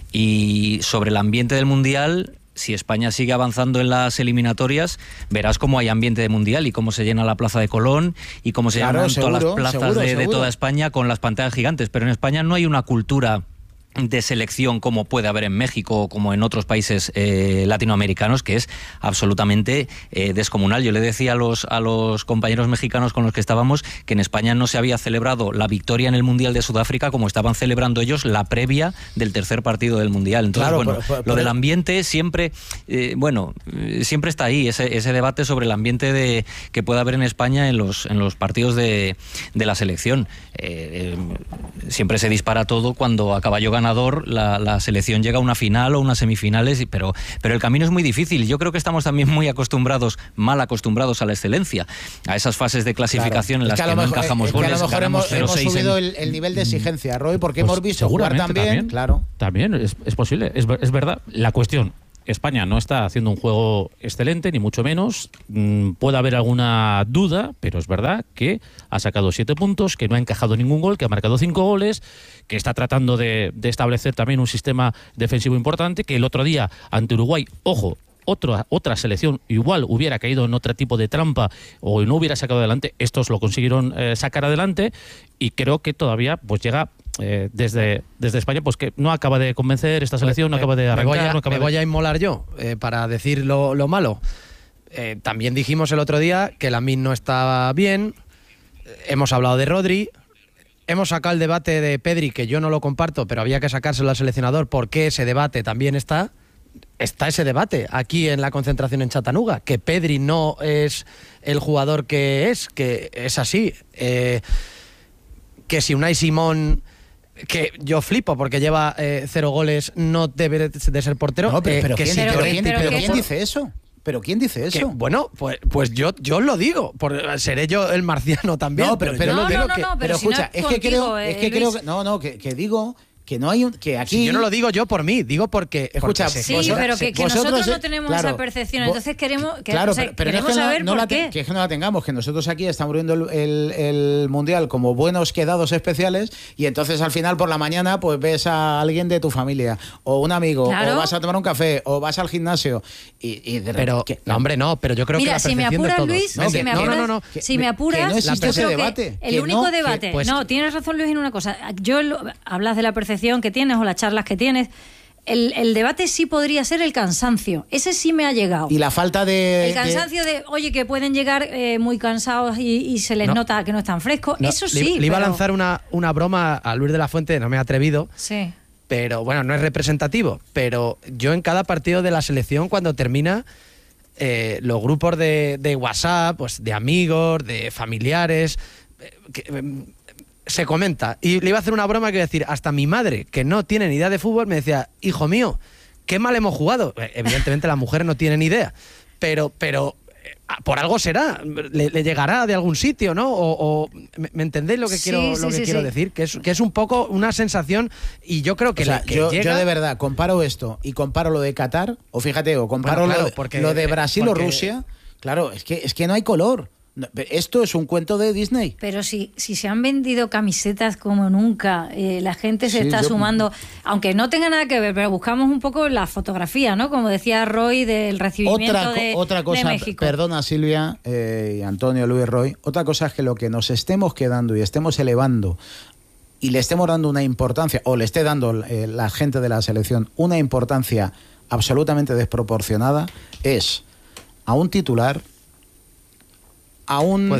Y sobre el ambiente del Mundial, si España sigue avanzando en las eliminatorias, verás cómo hay ambiente de Mundial y cómo se llena la Plaza de Colón y cómo se llenan todas las plazas de toda España con las pantallas gigantes. Pero en España no hay una cultura de selección como puede haber en México o como en otros países latinoamericanos, que es absolutamente descomunal. Yo le decía a los compañeros mexicanos con los que estábamos que en España no se había celebrado la victoria en el Mundial de Sudáfrica como estaban celebrando ellos la previa del tercer partido del Mundial. Entonces, Claro, lo del ambiente siempre, siempre está ahí, ese debate sobre el ambiente que pueda haber en España en los partidos de la selección. Siempre se dispara todo cuando a caballo ganador la selección llega a una final o unas semifinales, pero el camino es muy difícil. Yo creo que estamos también muy mal acostumbrados a la excelencia, a esas fases de clasificación en las que no encajamos goles. A lo mejor hemos subido el nivel de exigencia, Roy, porque hemos visto jugar también. Claro. También es posible, es verdad. La cuestión, España no está haciendo un juego excelente, ni mucho menos. Puede haber alguna duda, pero es verdad que ha sacado 7 puntos, que no ha encajado ningún gol, que ha marcado 5 goles, que está tratando de establecer también un sistema defensivo importante, que el otro día ante Uruguay, ojo, otra selección igual hubiera caído en otro tipo de trampa o no hubiera sacado adelante. Estos lo consiguieron sacar adelante, y creo que todavía pues llega desde España, pues que no acaba de convencer esta selección, no acaba de arrancar. Me voy a inmolar yo para decir lo malo. También dijimos el otro día que Lamine no estaba bien. Hemos hablado de Rodri. Hemos sacado el debate de Pedri, que yo no lo comparto, pero había que sacárselo al seleccionador porque ese debate también está ese debate aquí en la concentración en Chattanooga, que Pedri no es el jugador que es así. Que si Unai Simón, que yo flipo porque lleva 0 goles, no debe de ser portero. No, pero ¿quién dice eso? ¿Pero quién dice eso? Bueno, pues yo lo digo. Seré yo el marciano también. No, pero escucha, es que creo que digo que no hay que aquí. Si yo no lo digo yo por mí, digo porque. Escucha, sí, pero que nosotros no tenemos esa percepción, entonces queremos saber por qué. Que no la tengamos, que nosotros aquí estamos viendo el Mundial como buenos quedados especiales, y entonces al final por la mañana pues ves a alguien de tu familia o un amigo, o vas a tomar un café o vas al gimnasio y de repente. Pero yo creo que la percepción si me apura, de todos. Luis, si me apuras, que no existe ese debate. El único debate. No, tienes razón, Luis, en una cosa. Hablas de la percepción que tienes o las charlas que tienes. El debate sí podría ser el cansancio. Ese sí me ha llegado. Y la falta de... El cansancio oye, que pueden llegar muy cansados y se les nota que no están frescos. Eso sí. Le iba a lanzar una broma a Luis de la Fuente, no me he atrevido. Sí. Pero bueno, no es representativo. Pero yo en cada partido de la selección, cuando termina, los grupos de WhatsApp, pues de amigos, de familiares... se comenta, y le iba a hacer una broma que iba a decir, hasta mi madre, que no tiene ni idea de fútbol, me decía, hijo mío, qué mal hemos jugado. Evidentemente las mujeres no tienen ni idea, pero por algo será, le llegará de algún sitio, ¿no? O ¿me entendéis lo que quiero decir? Que es un poco una sensación, y yo creo que, yo de verdad comparo esto y comparo lo de Qatar, o fíjate, o comparo lo de Brasil o Rusia. Claro, es que no hay color. Esto es un cuento de Disney. Pero si se han vendido camisetas como nunca, la gente se está sumando, aunque no tenga nada que ver, pero buscamos un poco la fotografía, ¿no? Como decía Roy, del recibimiento otra cosa, de México. Perdona Silvia y Antonio, Luis, Roy, otra cosa es que lo que nos estemos quedando y estemos elevando y le estemos dando una importancia, o le esté dando la gente de la selección una importancia absolutamente desproporcionada, es a un titular, a una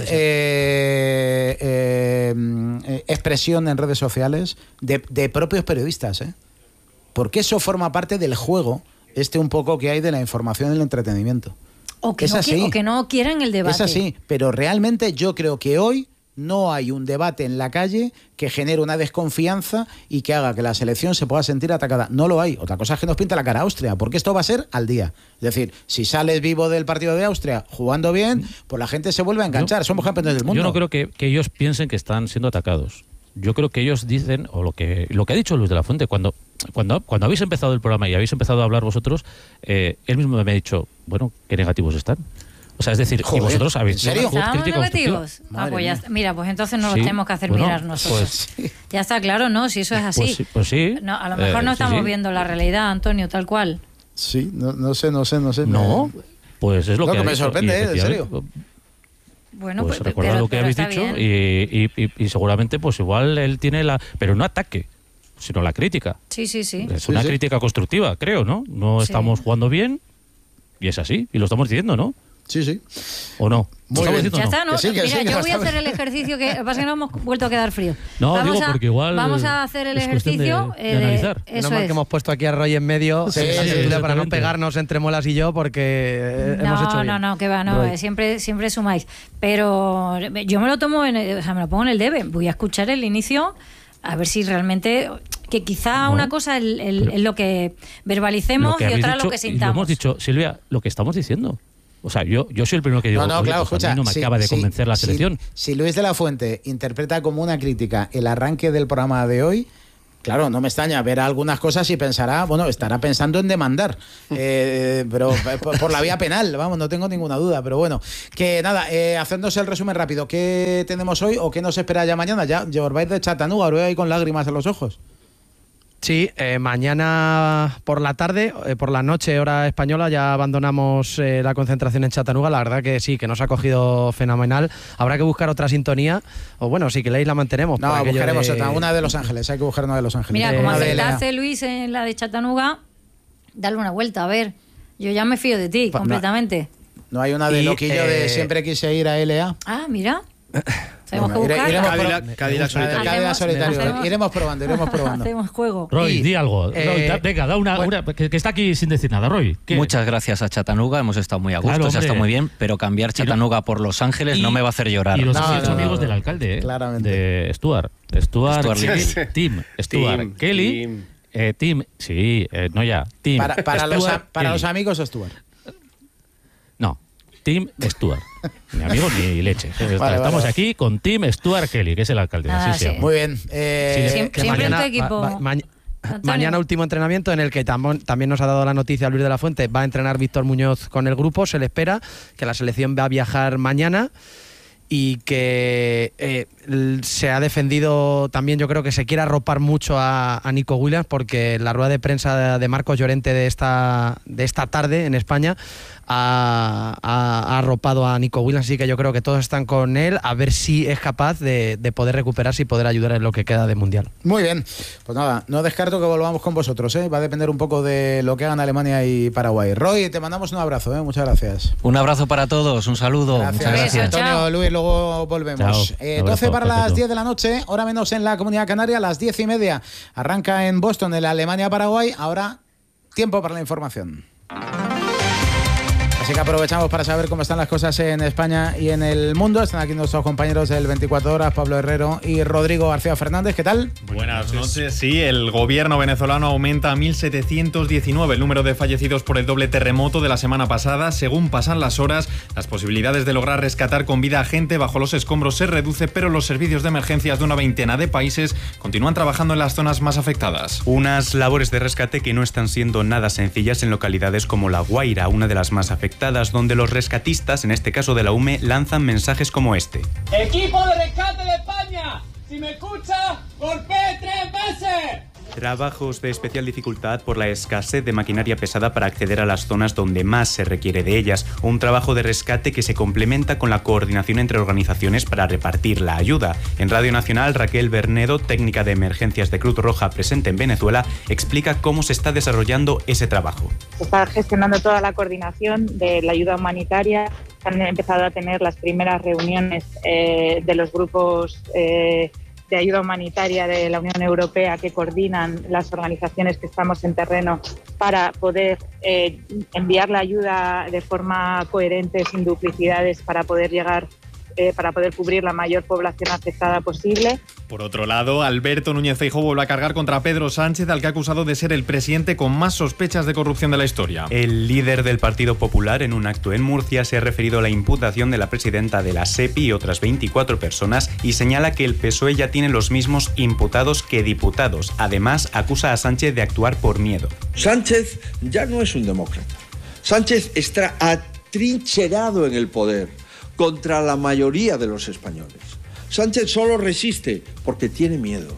expresión en redes sociales de propios periodistas, porque eso forma parte del juego un poco que hay de la información y el entretenimiento. O que no quieran el debate. Es así, pero realmente yo creo que hoy no hay un debate en la calle que genere una desconfianza y que haga que la selección se pueda sentir atacada. No lo hay. Otra cosa es que nos pinta la cara a Austria, porque esto va a ser al día. Es decir, si sales vivo del partido de Austria jugando bien, pues la gente se vuelve a enganchar. Somos campeones del mundo. Yo no creo que ellos piensen que están siendo atacados. Yo creo que ellos dicen, o lo que ha dicho Luis de la Fuente, cuando habéis empezado el programa y habéis empezado a hablar vosotros, él mismo me ha dicho, bueno, qué negativos están. O sea, es decir, joder, y vosotros habéis... ¿En serio? ¿Estamos negativos? Mira, pues entonces no los tenemos que hacer mirar nosotros. Pues, ya está claro, ¿no? Si eso es así. Pues sí. No, a lo mejor no estamos viendo la realidad, Antonio, tal cual. Sí, no sé. No, pues es lo que me sorprende, en serio. Bueno, pues recuerda lo que habéis dicho y seguramente pues igual él tiene pero no ataque. sino la crítica. Sí. Es una crítica constructiva, creo, ¿no? No estamos jugando bien y es así, y lo estamos diciendo, ¿no? Sí. ¿O no? Muy bien. Ya está, ¿no? Que sí, Mira, yo voy a bastante. hacer el ejercicio, que pasa que no hemos vuelto a quedar frío. No, porque igual vamos a hacer el es cuestión ejercicio de analizar. Eso Menos mal que hemos puesto aquí a Roy en medio Sí, para no exactamente. pegarnos entre Molas y yo, porque hemos hecho bien. No, que va, no, Roy. siempre sumáis. Pero yo me lo tomo, me lo pongo en el debe. Voy a escuchar el inicio, a ver si realmente, que quizá una cosa es lo que verbalicemos Lo que y habéis otra dicho, lo que y lo sintamos. hemos dicho, Silvia, lo que estamos diciendo. O sea, yo soy el primero que digo, No, oye, claro, pues escucha. a mí no me acaba de convencer la selección. Si Luis de la Fuente interpreta como una crítica el arranque del programa de hoy, claro, no me extraña, verá algunas cosas y pensará, estará pensando en demandar, pero por la vía penal, vamos, no tengo ninguna duda, pero bueno, que nada, haciéndose el resumen rápido, ¿qué tenemos hoy o qué nos espera ya mañana? Ya os vais de Chattanooga, os veo ahí con lágrimas en los ojos. Sí, mañana por la tarde, por la noche, hora española, ya abandonamos la concentración en Chattanooga. La verdad que sí, que nos ha cogido fenomenal. Habrá que buscar otra sintonía, o bueno, si queréis la mantenemos. No, buscaremos otra, una de Los Ángeles, hay que buscar una de Los Ángeles. Mira, como Una de LA. acertaste, Luis, en la de Chattanooga, dale una vuelta, a ver. Yo ya me fío de ti, Pues completamente. No hay una de Y, Loquillo de siempre quise ir a LA. Ah, mira. Tenemos que Bueno, buscarla. Cadillac solitario. Cadillac solitario. Hacemos- Iremos probando. Hacemos juego. Roy, di algo. Roy, venga, da una que está aquí sin decir nada, Roy. ¿qué? Muchas gracias a Chattanooga, hemos estado muy a gusto, Claro, se ha estado hombre. muy bien, pero cambiar Chattanooga por Los Ángeles no me va a hacer llorar. Y los No, 18 no, amigos no. del alcalde, Claramente. de Stuart, Little. Tim, Stuart, Kelly, Tim, sí, no ya, Tim. Para Stuart, los Kelly. amigos, Stuart. No, Tim Stuart. Ni amigo ni leche. Estamos vale. aquí con Tim Stuart Kelly, que es el alcalde. Nada, así se sí. llama. Muy bien. Siempre en tu equipo. Mañana último entrenamiento en el que también nos ha dado la noticia Luis de la Fuente. Va a entrenar Víctor Muñoz con el grupo. Se le espera que la selección va a viajar mañana y que se ha defendido también, yo creo que se quiere arropar mucho a Nico Williams, porque la rueda de prensa de Marcos Llorente de esta tarde en España ha arropado a Nico Williams, así que yo creo que todos están con él, a ver si es capaz de poder recuperarse y poder ayudar en lo que queda de Mundial. Muy bien. Pues nada, no descarto que volvamos con vosotros, ¿eh? Va a depender un poco de lo que hagan Alemania y Paraguay. Roy, te mandamos un abrazo, ¿eh? Muchas gracias. Un abrazo para todos, un saludo, muchas gracias. Antonio, Chao. Luis, luego volvemos. Chao. 12 Abrazo, para las perfecto. 10 de la noche, hora menos en la Comunidad Canaria, a las 10:30. Arranca en Boston el Alemania-Paraguay. Ahora, tiempo para la información. Así que aprovechamos para saber cómo están las cosas en España y en el mundo. Están aquí nuestros compañeros del 24 Horas, Pablo Herrero y Rodrigo García Fernández. ¿Qué tal? Buenas noches. Sí, el gobierno venezolano aumenta a 1.719 el número de fallecidos por el doble terremoto de la semana pasada. Según pasan las horas, las posibilidades de lograr rescatar con vida a gente bajo los escombros se reduce, pero los servicios de emergencias de una veintena de países continúan trabajando en las zonas más afectadas. Unas labores de rescate que no están siendo nada sencillas en localidades como La Guaira, una de las más afectadas, donde los rescatistas, en este caso de la UME, lanzan mensajes como este. ¡Equipo de rescate de España! Si me escucha, golpee 3 veces. Trabajos de especial dificultad por la escasez de maquinaria pesada para acceder a las zonas donde más se requiere de ellas. Un trabajo de rescate que se complementa con la coordinación entre organizaciones para repartir la ayuda. En Radio Nacional, Raquel Bernedo, técnica de emergencias de Cruz Roja presente en Venezuela, explica cómo se está desarrollando ese trabajo. Se está gestionando toda la coordinación de la ayuda humanitaria. Han empezado a tener las primeras reuniones de los grupos de ayuda humanitaria de la Unión Europea que coordinan las organizaciones que estamos en terreno para poder enviar la ayuda de forma coherente, sin duplicidades, para poder llegar, para poder cubrir la mayor población afectada posible. Por otro lado, Alberto Núñez Feijóo vuelve a cargar contra Pedro Sánchez, al que ha acusado de ser el presidente con más sospechas de corrupción de la historia. El líder del Partido Popular, en un acto en Murcia, se ha referido a la imputación de la presidenta de la SEPI y otras 24 personas y señala que el PSOE ya tiene los mismos imputados que diputados. Además, acusa a Sánchez de actuar por miedo. Sánchez ya no es un demócrata. Sánchez está atrincherado en el poder contra la mayoría de los españoles. Sánchez solo resiste porque tiene miedo.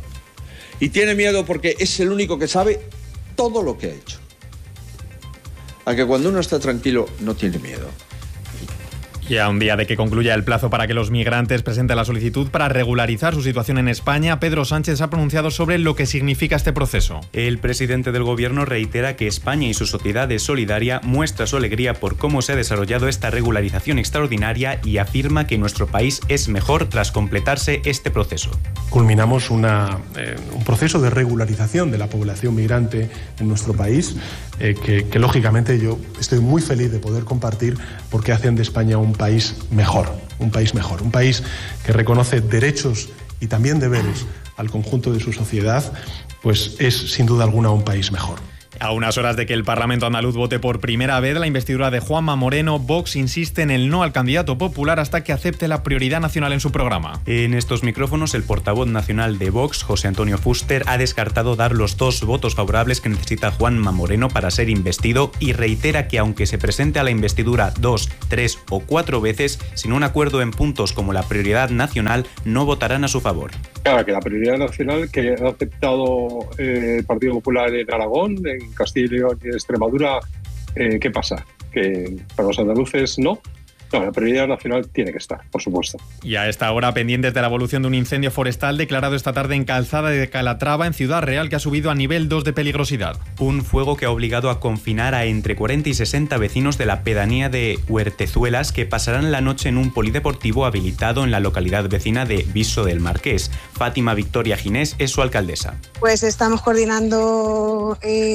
Y tiene miedo porque es el único que sabe todo lo que ha hecho. A que cuando uno está tranquilo no tiene miedo. Y a un día de que concluya el plazo para que los migrantes presenten la solicitud para regularizar su situación en España, Pedro Sánchez ha pronunciado sobre lo que significa este proceso. El presidente del gobierno reitera que España y su sociedad es solidaria, muestra su alegría por cómo se ha desarrollado esta regularización extraordinaria y afirma que nuestro país es mejor tras completarse este proceso. Culminamos un proceso de regularización de la población migrante en nuestro país que lógicamente yo estoy muy feliz de poder compartir porque hacen de España un país mejor, un país que reconoce derechos y también deberes al conjunto de su sociedad, pues es sin duda alguna un país mejor. A unas horas de que el Parlamento andaluz vote por primera vez la investidura de Juanma Moreno, Vox insiste en el no al candidato popular hasta que acepte la prioridad nacional en su programa. En estos micrófonos, el portavoz nacional de Vox, José Antonio Fuster, ha descartado dar los 2 votos favorables que necesita Juanma Moreno para ser investido y reitera que aunque se presente a la investidura 2, 3 o 4 veces, sin un acuerdo en puntos como la prioridad nacional, no votarán a su favor. Claro, que la prioridad nacional que ha aceptado el Partido Popular en Aragón, en Castilla y León y en Extremadura, ¿qué pasa? ¿Que para los andaluces no? No, la prioridad nacional tiene que estar, por supuesto. Y a esta hora, pendientes de la evolución de un incendio forestal declarado esta tarde en Calzada de Calatrava, en Ciudad Real, que ha subido a nivel 2 de peligrosidad. Un fuego que ha obligado a confinar a entre 40 y 60 vecinos de la pedanía de Huertezuelas, que pasarán la noche en un polideportivo habilitado en la localidad vecina de Viso del Marqués. Fátima Victoria Ginés es su alcaldesa. Pues estamos coordinando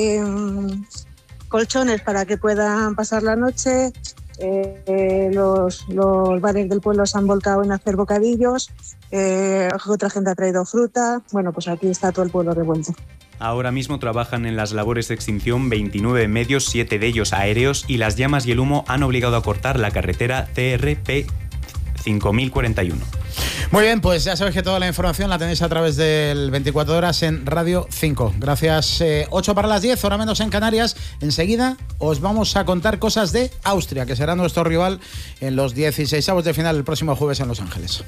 colchones para que puedan pasar la noche. Los bares del pueblo se han volcado en hacer bocadillos, otra gente ha traído fruta. Bueno, pues aquí está todo el pueblo revuelto. Ahora mismo trabajan en las labores de extinción 29 medios, 7 de ellos aéreos, y las llamas y el humo han obligado a cortar la carretera CRP 5041. Muy bien, pues ya sabéis que toda la información la tenéis a través del 24 horas en Radio 5. Gracias. 8 para las 10, hora menos en Canarias. Enseguida os vamos a contar cosas de Austria, que será nuestro rival en los 16avos de final el próximo jueves en Los Ángeles.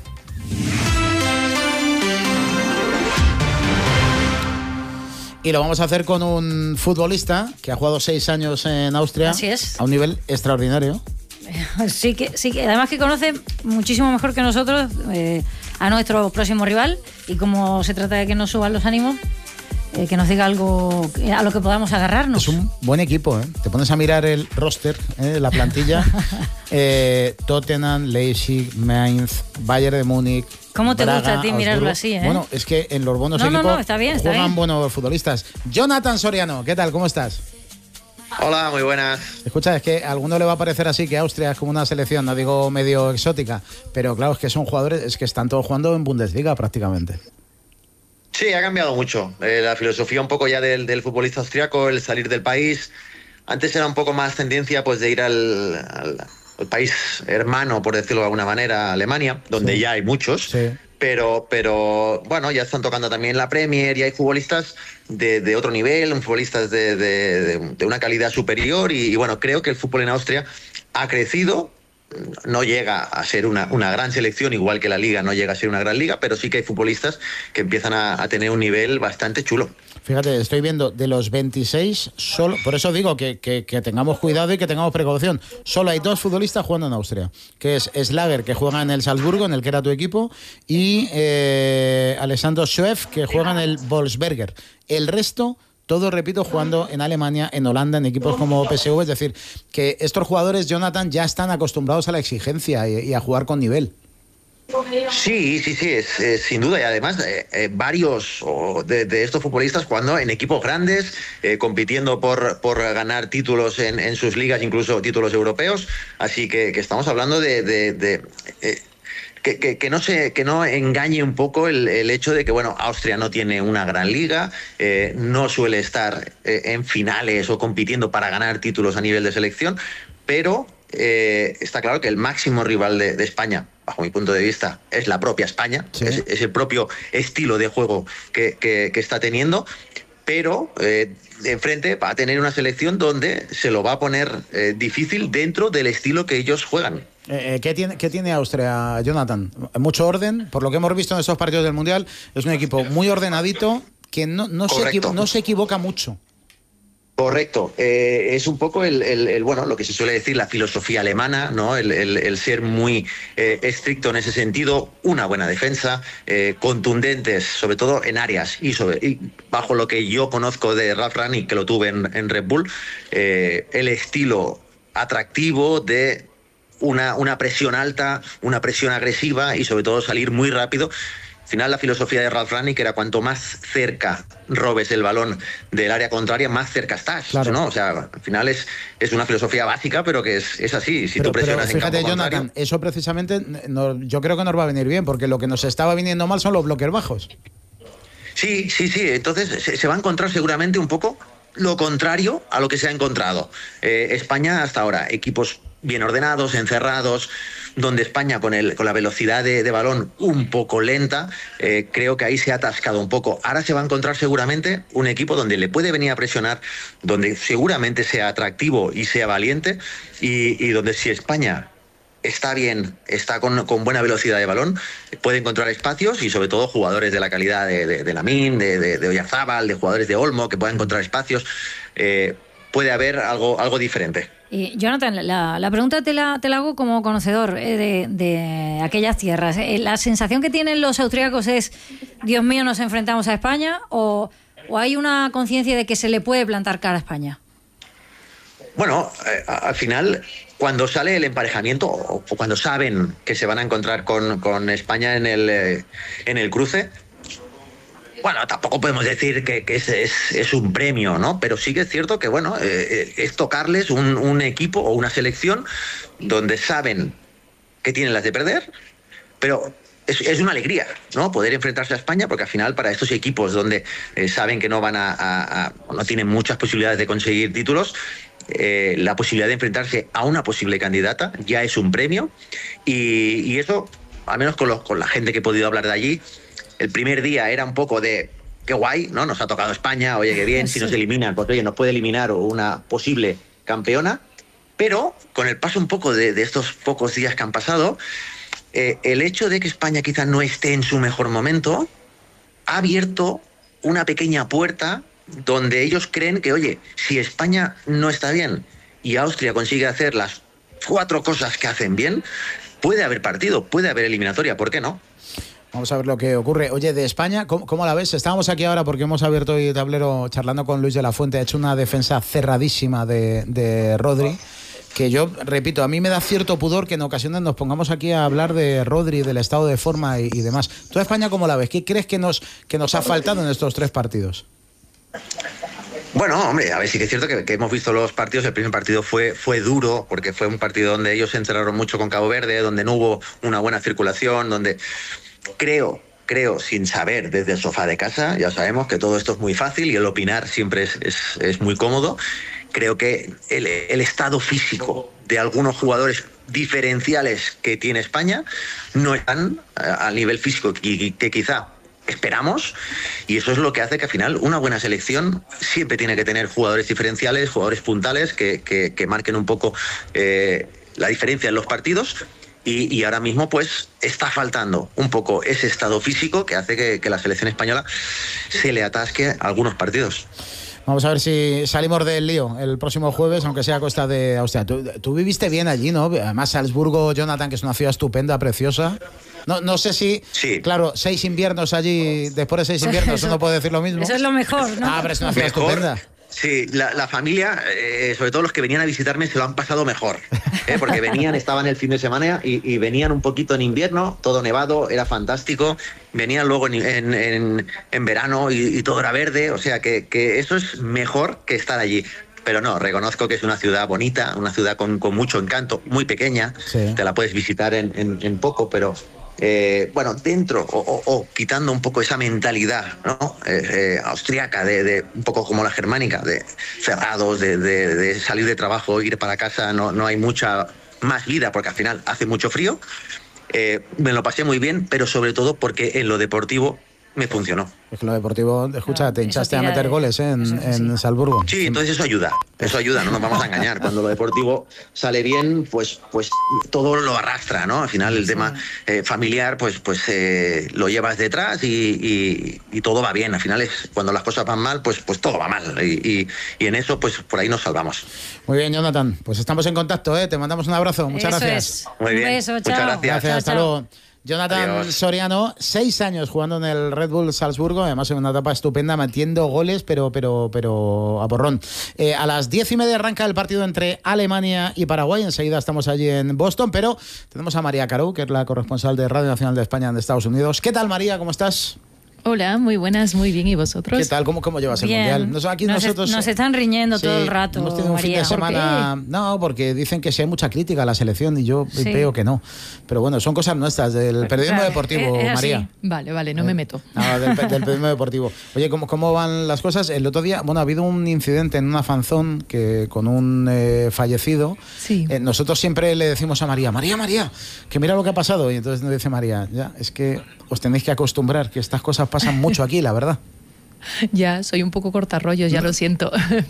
Y lo vamos a hacer con un futbolista que ha jugado 6 años en Austria. Así es. A un nivel extraordinario. Sí que además que conoce muchísimo mejor que nosotros a nuestro próximo rival, y como se trata de que nos suban los ánimos, que nos diga algo a lo que podamos agarrarnos. Es un buen equipo, ¿eh? Te pones a mirar el roster, la plantilla. Tottenham, Leipzig, Mainz, Bayern de Múnich. ¿Cómo te Braga, gusta a ti mirarlo Augsburgo. así, eh? Bueno, es que en los buenos equipos está bien, juegan buenos futbolistas. Jonathan Soriano, ¿qué tal? ¿Cómo estás? Hola, muy buenas. Escucha, es que a alguno le va a parecer así que Austria es como una selección, no digo medio exótica, pero claro, es que son jugadores, es que están todos jugando en Bundesliga prácticamente. Sí, ha cambiado mucho. La filosofía un poco ya del futbolista austriaco, el salir del país. Antes era un poco más tendencia pues de ir al país hermano, por decirlo de alguna manera, Alemania, donde sí, ya hay muchos. Sí. Pero bueno, ya están tocando también la Premier y hay futbolistas de otro nivel, futbolistas de una calidad superior y bueno, creo que el fútbol en Austria ha crecido. No llega a ser una gran selección, igual que la Liga no llega a ser una gran liga, pero sí que hay futbolistas que empiezan a tener un nivel bastante chulo. Fíjate, estoy viendo de los 26, solo, por eso digo que tengamos cuidado y que tengamos precaución. Solo hay 2 futbolistas jugando en Austria, que es Schlager, que juega en el Salzburgo, en el que era tu equipo, y Alessandro Schweff, que juega en el Wolfsberger. El resto, todo, repito, jugando en Alemania, en Holanda, en equipos como PSV. Es decir, que estos jugadores, Jonathan, ya están acostumbrados a la exigencia y a jugar con nivel. Sí, es sin duda. Y además, varios de estos futbolistas jugando en equipos grandes, compitiendo por ganar títulos en sus ligas, incluso títulos europeos. Así que estamos hablando que no engañe un poco el hecho de que, bueno, Austria no tiene una gran liga, no suele estar en finales o compitiendo para ganar títulos a nivel de selección, pero está claro que el máximo rival de España, bajo mi punto de vista, es la propia España, sí, es el propio estilo de juego que está teniendo, pero enfrente va a tener una selección donde se lo va a poner difícil dentro del estilo que ellos juegan. ¿Qué tiene Austria, Jonathan? Mucho orden, por lo que hemos visto en estos partidos del Mundial, es un equipo muy ordenadito que no se equivoca mucho. Correcto. Es un poco bueno, lo que se suele decir la filosofía alemana, ¿no? El ser muy estricto en ese sentido, una buena defensa, contundentes, sobre todo en áreas y bajo lo que yo conozco de Ralf Rangnick, que lo tuve en Red Bull, el estilo atractivo de una presión alta, una presión agresiva y sobre todo salir muy rápido. Al final la filosofía de Ralf Rangnick era cuanto más cerca robes el balón del área contraria, más cerca estás, claro, ¿no? O sea, al final es una filosofía básica, pero que es así. Si tú presionas pero fíjate, en campo Jonathan, contrario, eso precisamente yo creo que nos va a venir bien, porque lo que nos estaba viniendo mal son los bloques bajos. Sí. Entonces se va a encontrar seguramente un poco lo contrario a lo que se ha encontrado España hasta ahora. Equipos bien ordenados, encerrados, donde España con la velocidad de balón un poco lenta, creo que ahí se ha atascado un poco. Ahora se va a encontrar seguramente un equipo donde le puede venir a presionar, donde seguramente sea atractivo y sea valiente, y donde si España está bien, está con buena velocidad de balón, puede encontrar espacios y sobre todo jugadores de la calidad de Lamine, de Oyarzábal, de jugadores de Olmo, que puedan encontrar espacios. Puede haber algo diferente. Y Jonathan, la pregunta te la hago como conocedor de aquellas tierras. ¿La sensación que tienen los austríacos es, Dios mío, nos enfrentamos a España, o hay una conciencia de que se le puede plantar cara a España? Bueno, al final, cuando sale el emparejamiento o cuando saben que se van a encontrar con España en el cruce, bueno, tampoco podemos decir que es un premio, ¿no? Pero sí que es cierto que, bueno, es tocarles un equipo o una selección donde saben que tienen las de perder, pero es una alegría, ¿no? Poder enfrentarse a España, porque al final para estos equipos donde saben que no van no tienen muchas posibilidades de conseguir títulos, la posibilidad de enfrentarse a una posible candidata ya es un premio, y eso, al menos con la gente que he podido hablar de allí, el primer día era un poco de qué guay, ¿no? Nos ha tocado España, oye, qué bien, si nos eliminan, pues oye, nos puede eliminar una posible campeona. Pero con el paso un poco de estos pocos días que han pasado, el hecho de que España quizás no esté en su mejor momento ha abierto una pequeña puerta donde ellos creen que, oye, si España no está bien y Austria consigue hacer las 4 cosas que hacen bien, puede haber partido, puede haber eliminatoria, ¿por qué no? Vamos a ver lo que ocurre. Oye, de España, ¿cómo la ves? Estábamos aquí ahora porque hemos abierto hoy el tablero charlando con Luis de la Fuente. Ha hecho una defensa cerradísima de Rodri, que yo, repito, a mí me da cierto pudor que en ocasiones nos pongamos aquí a hablar de Rodri, del estado de forma y demás. ¿Tú a España cómo la ves? ¿Qué crees que nos ha faltado en estos 3 partidos? Bueno, hombre, a ver, sí que es cierto que hemos visto los partidos. El primer partido fue duro, porque fue un partido donde ellos se encerraron mucho con Cabo Verde, donde no hubo una buena circulación, donde creo, sin saber desde el sofá de casa, ya sabemos que todo esto es muy fácil y el opinar siempre es muy cómodo. Creo que el estado físico de algunos jugadores diferenciales que tiene España no están al nivel físico que quizá esperamos, y eso es lo que hace que al final una buena selección siempre tiene que tener jugadores diferenciales, jugadores puntales que marquen un poco la diferencia en los partidos. Y ahora mismo pues está faltando un poco ese estado físico que hace que la selección española se le atasque algunos partidos. Vamos a ver si salimos del lío el próximo jueves, aunque sea a costa de Austria. Tú viviste bien allí, ¿no? Además, Salzburgo, Jonathan, que es una ciudad estupenda, preciosa. No sé si, sí. Claro, 6 inviernos allí, después de 6 inviernos, uno puede decir lo mismo. Eso es lo mejor, ¿no? Ah, pero es una ciudad estupenda. Sí, la familia, sobre todo los que venían a visitarme, se lo han pasado mejor, porque estaban el fin de semana y venían un poquito en invierno, todo nevado, era fantástico, venían luego en verano y todo era verde, o sea que eso es mejor que estar allí. Pero no, reconozco que es una ciudad bonita, una ciudad con mucho encanto, muy pequeña, sí. Te la puedes visitar en poco, pero... bueno, dentro o quitando un poco esa mentalidad, ¿no? Austriaca, de un poco como la germánica, de cerrados, de salir de trabajo, ir para casa, no hay mucha más vida porque al final hace mucho frío. Me lo pasé muy bien, pero sobre todo porque en lo deportivo me funcionó. Es que lo deportivo, escucha, te hinchaste a meter goles en Salzburgo. Sí, entonces eso ayuda, no nos vamos a engañar. Cuando lo deportivo sale bien, pues todo lo arrastra, ¿no? Al final el tema familiar, pues lo llevas detrás y todo va bien. Al final es cuando las cosas van mal, pues todo va mal. Y en eso, pues por ahí nos salvamos. Muy bien, Jonathan. Pues estamos en contacto, ¿eh? Te mandamos un abrazo. Muchas gracias. Muy bien. Un beso, muchas chao. gracias. Hasta luego. Jonathan Adiós. Soriano, 6 años jugando en el Red Bull Salzburgo, además en una etapa estupenda, metiendo goles, pero a porrón. A las 10:30 arranca el partido entre Alemania y Paraguay. Enseguida estamos allí en Boston, pero tenemos a María Carú, que es la corresponsal de Radio Nacional de España en Estados Unidos. ¿Qué tal, María? ¿Cómo estás? Hola, muy buenas, muy bien. ¿Y vosotros? ¿Qué tal? ¿Cómo llevas el Bien. Mundial? Aquí nos están riñendo todo el rato, hemos tenido un fin María. de semana... No, porque dicen que sí hay mucha crítica a la selección y yo veo que no. Pero bueno, son cosas nuestras, del periodismo deportivo, María. Vale, no me meto. Del periodismo deportivo. Oye, ¿cómo van las cosas? El otro día, ha habido un incidente en una fanzón con un fallecido. Sí. Nosotros siempre le decimos a María, que mira lo que ha pasado. Y entonces nos dice María, ya, es que os tenéis que acostumbrar, que estas cosas pasan mucho aquí, la verdad. Ya, soy un poco cortarrollos, ya lo siento.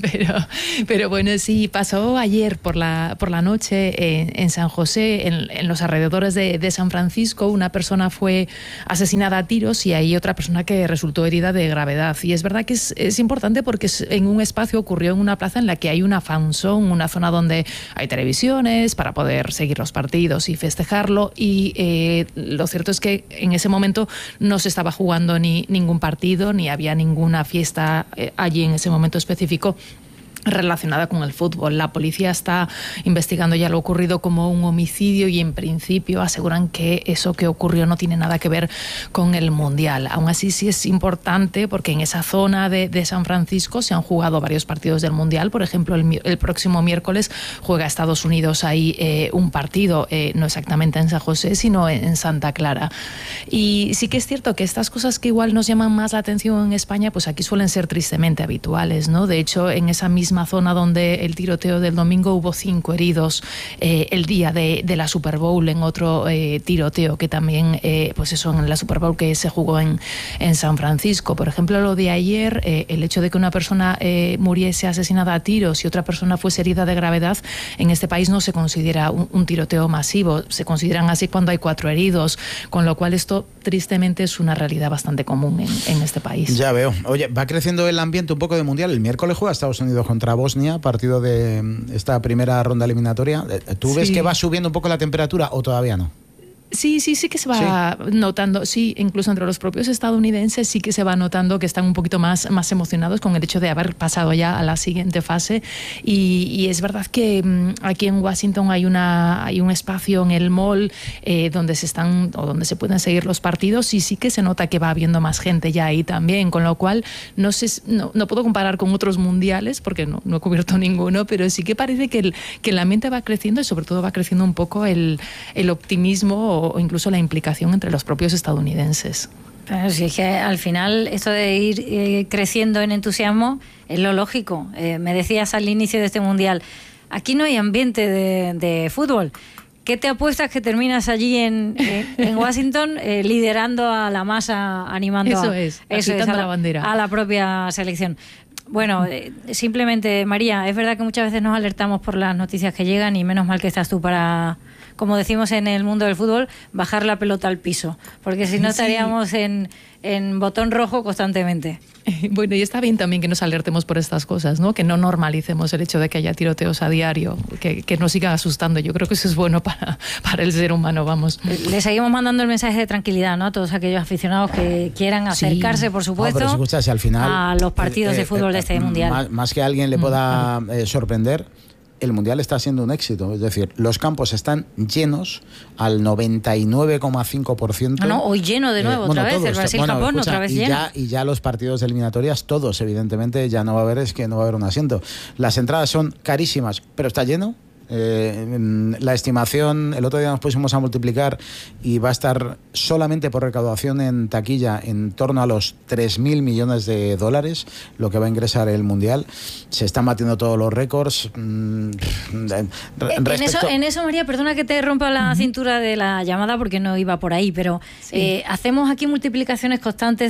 Pero bueno, sí, pasó ayer por la noche en San José, en los alrededores de San Francisco. Una persona fue asesinada a tiros y hay otra persona que resultó herida de gravedad. Y es verdad que es importante porque en un espacio ocurrió en una plaza en la que hay una fanzone, una zona donde hay televisiones para poder seguir los partidos y festejarlo. Y lo cierto es que en ese momento no se estaba jugando ningún partido, ni había ninguna fiesta allí en ese momento específico relacionada con el fútbol. La policía está investigando ya lo ocurrido como un homicidio y en principio aseguran que eso que ocurrió no tiene nada que ver con el Mundial. Aún así sí es importante porque en esa zona de San Francisco se han jugado varios partidos del Mundial. Por ejemplo, el próximo miércoles juega Estados Unidos ahí un partido, no exactamente en San José, sino en Santa Clara. Y sí que es cierto que estas cosas que igual nos llaman más la atención en España, pues aquí suelen ser tristemente habituales, ¿no? De hecho, en esa misma zona donde el tiroteo del domingo hubo 5 heridos el día de la Super Bowl en otro tiroteo que también, pues eso, en la Super Bowl que se jugó en San Francisco. Por ejemplo, lo de ayer, el hecho de que una persona muriese asesinada a tiros y otra persona fuese herida de gravedad, en este país no se considera un tiroteo masivo, se consideran así cuando hay 4 heridos, con lo cual esto tristemente es una realidad bastante común en este país. Ya veo. Oye, va creciendo el ambiente un poco de Mundial. El miércoles juega Estados Unidos contra Bosnia, partido de esta primera ronda eliminatoria. ¿Tú ves que va subiendo un poco la temperatura o todavía no? Sí que se va notando, sí, incluso entre los propios estadounidenses sí que se va notando que están un poquito más emocionados con el hecho de haber pasado ya a la siguiente fase y es verdad que aquí en Washington hay un espacio en el mall donde se pueden seguir los partidos y sí que se nota que va habiendo más gente ya ahí también, con lo cual no puedo comparar con otros mundiales porque no he cubierto ninguno, pero sí que parece que el ambiente va creciendo y sobre todo va creciendo un poco el optimismo o incluso la implicación entre los propios estadounidenses. Pero sí, es que al final esto de ir creciendo en entusiasmo es lo lógico. Me decías al inicio de este Mundial, aquí no hay ambiente de fútbol. ¿Qué te apuestas que terminas allí en Washington liderando a la masa, animando agitando la bandera a la propia selección? Bueno, simplemente, María, es verdad que muchas veces nos alertamos por las noticias que llegan y menos mal que estás tú para, como decimos en el mundo del fútbol, bajar la pelota al piso, porque si no estaríamos en botón rojo constantemente. Bueno, y está bien también que nos alertemos por estas cosas, ¿no? Que no normalicemos el hecho de que haya tiroteos a diario, que nos sigan asustando. Yo creo que eso es bueno para el ser humano, vamos. Le seguimos mandando el mensaje de tranquilidad, ¿no? A todos aquellos aficionados que quieran acercarse, por supuesto, pero si escuchas, al final, a los partidos de fútbol de este Mundial. Más que a alguien le pueda sorprender, el Mundial está siendo un éxito. Es decir, los campos están llenos al 99,5%. Hoy lleno de nuevo, otra vez. El Brasil-Japón, otra vez lleno. Y ya los partidos eliminatorias, todos, evidentemente, ya no va a haber un asiento. Las entradas son carísimas, pero está lleno. La estimación, el otro día nos pusimos a multiplicar y va a estar solamente por recaudación en taquilla en torno a los 3.000 millones de dólares, lo que va a ingresar el Mundial. Se están batiendo todos los récords. En eso, María, perdona que te rompa la cintura de la llamada porque no iba por ahí, pero hacemos aquí multiplicaciones constantes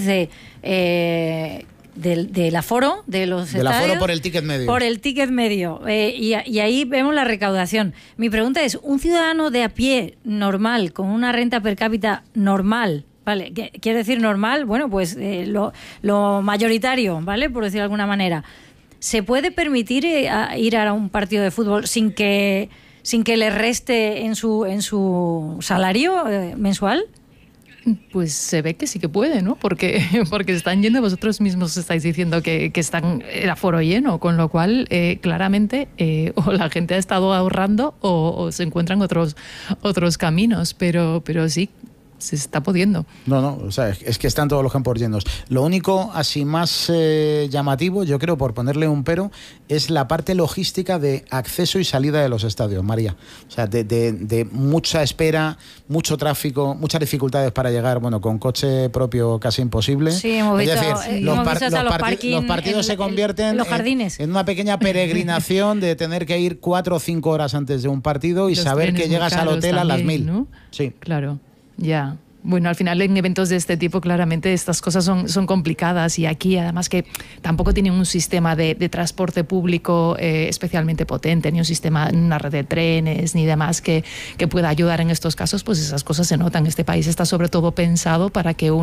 del aforo de los del estadios, aforo por el ticket medio. Por el ticket medio. Y ahí vemos la recaudación. Mi pregunta es, ¿un ciudadano de a pie normal, con una renta per cápita normal, ¿vale? Quiere decir normal, bueno, pues lo mayoritario, ¿vale? Por decirlo de alguna manera. ¿Se puede permitir ir a un partido de fútbol sin que le reste en su salario mensual? Pues se ve que sí que puede, ¿no? Porque están yendo, vosotros mismos estáis diciendo que están el aforo lleno, con lo cual claramente o la gente ha estado ahorrando o se encuentran otros caminos, pero sí, se está pudiendo. No, o sea, es que están todos los campos llenos. Lo único así más llamativo, yo creo, por ponerle un pero, es la parte logística de acceso y salida de los estadios, María. O sea, de mucha espera, mucho tráfico, muchas dificultades para llegar, bueno, con coche propio casi imposible. Sí, hemos visto, los partidos se convierten los jardines. En una pequeña peregrinación de tener que ir 4 o 5 horas antes de un partido y los saber que llegas al hotel también, a las 1000. ¿no? Sí. Claro. Ya. Bueno, al final en eventos de este tipo claramente estas cosas son complicadas y aquí además que tampoco tienen un sistema de transporte público especialmente potente, ni un sistema, una red de trenes ni demás que pueda ayudar en estos casos, pues esas cosas se notan. Este país está sobre todo pensado para que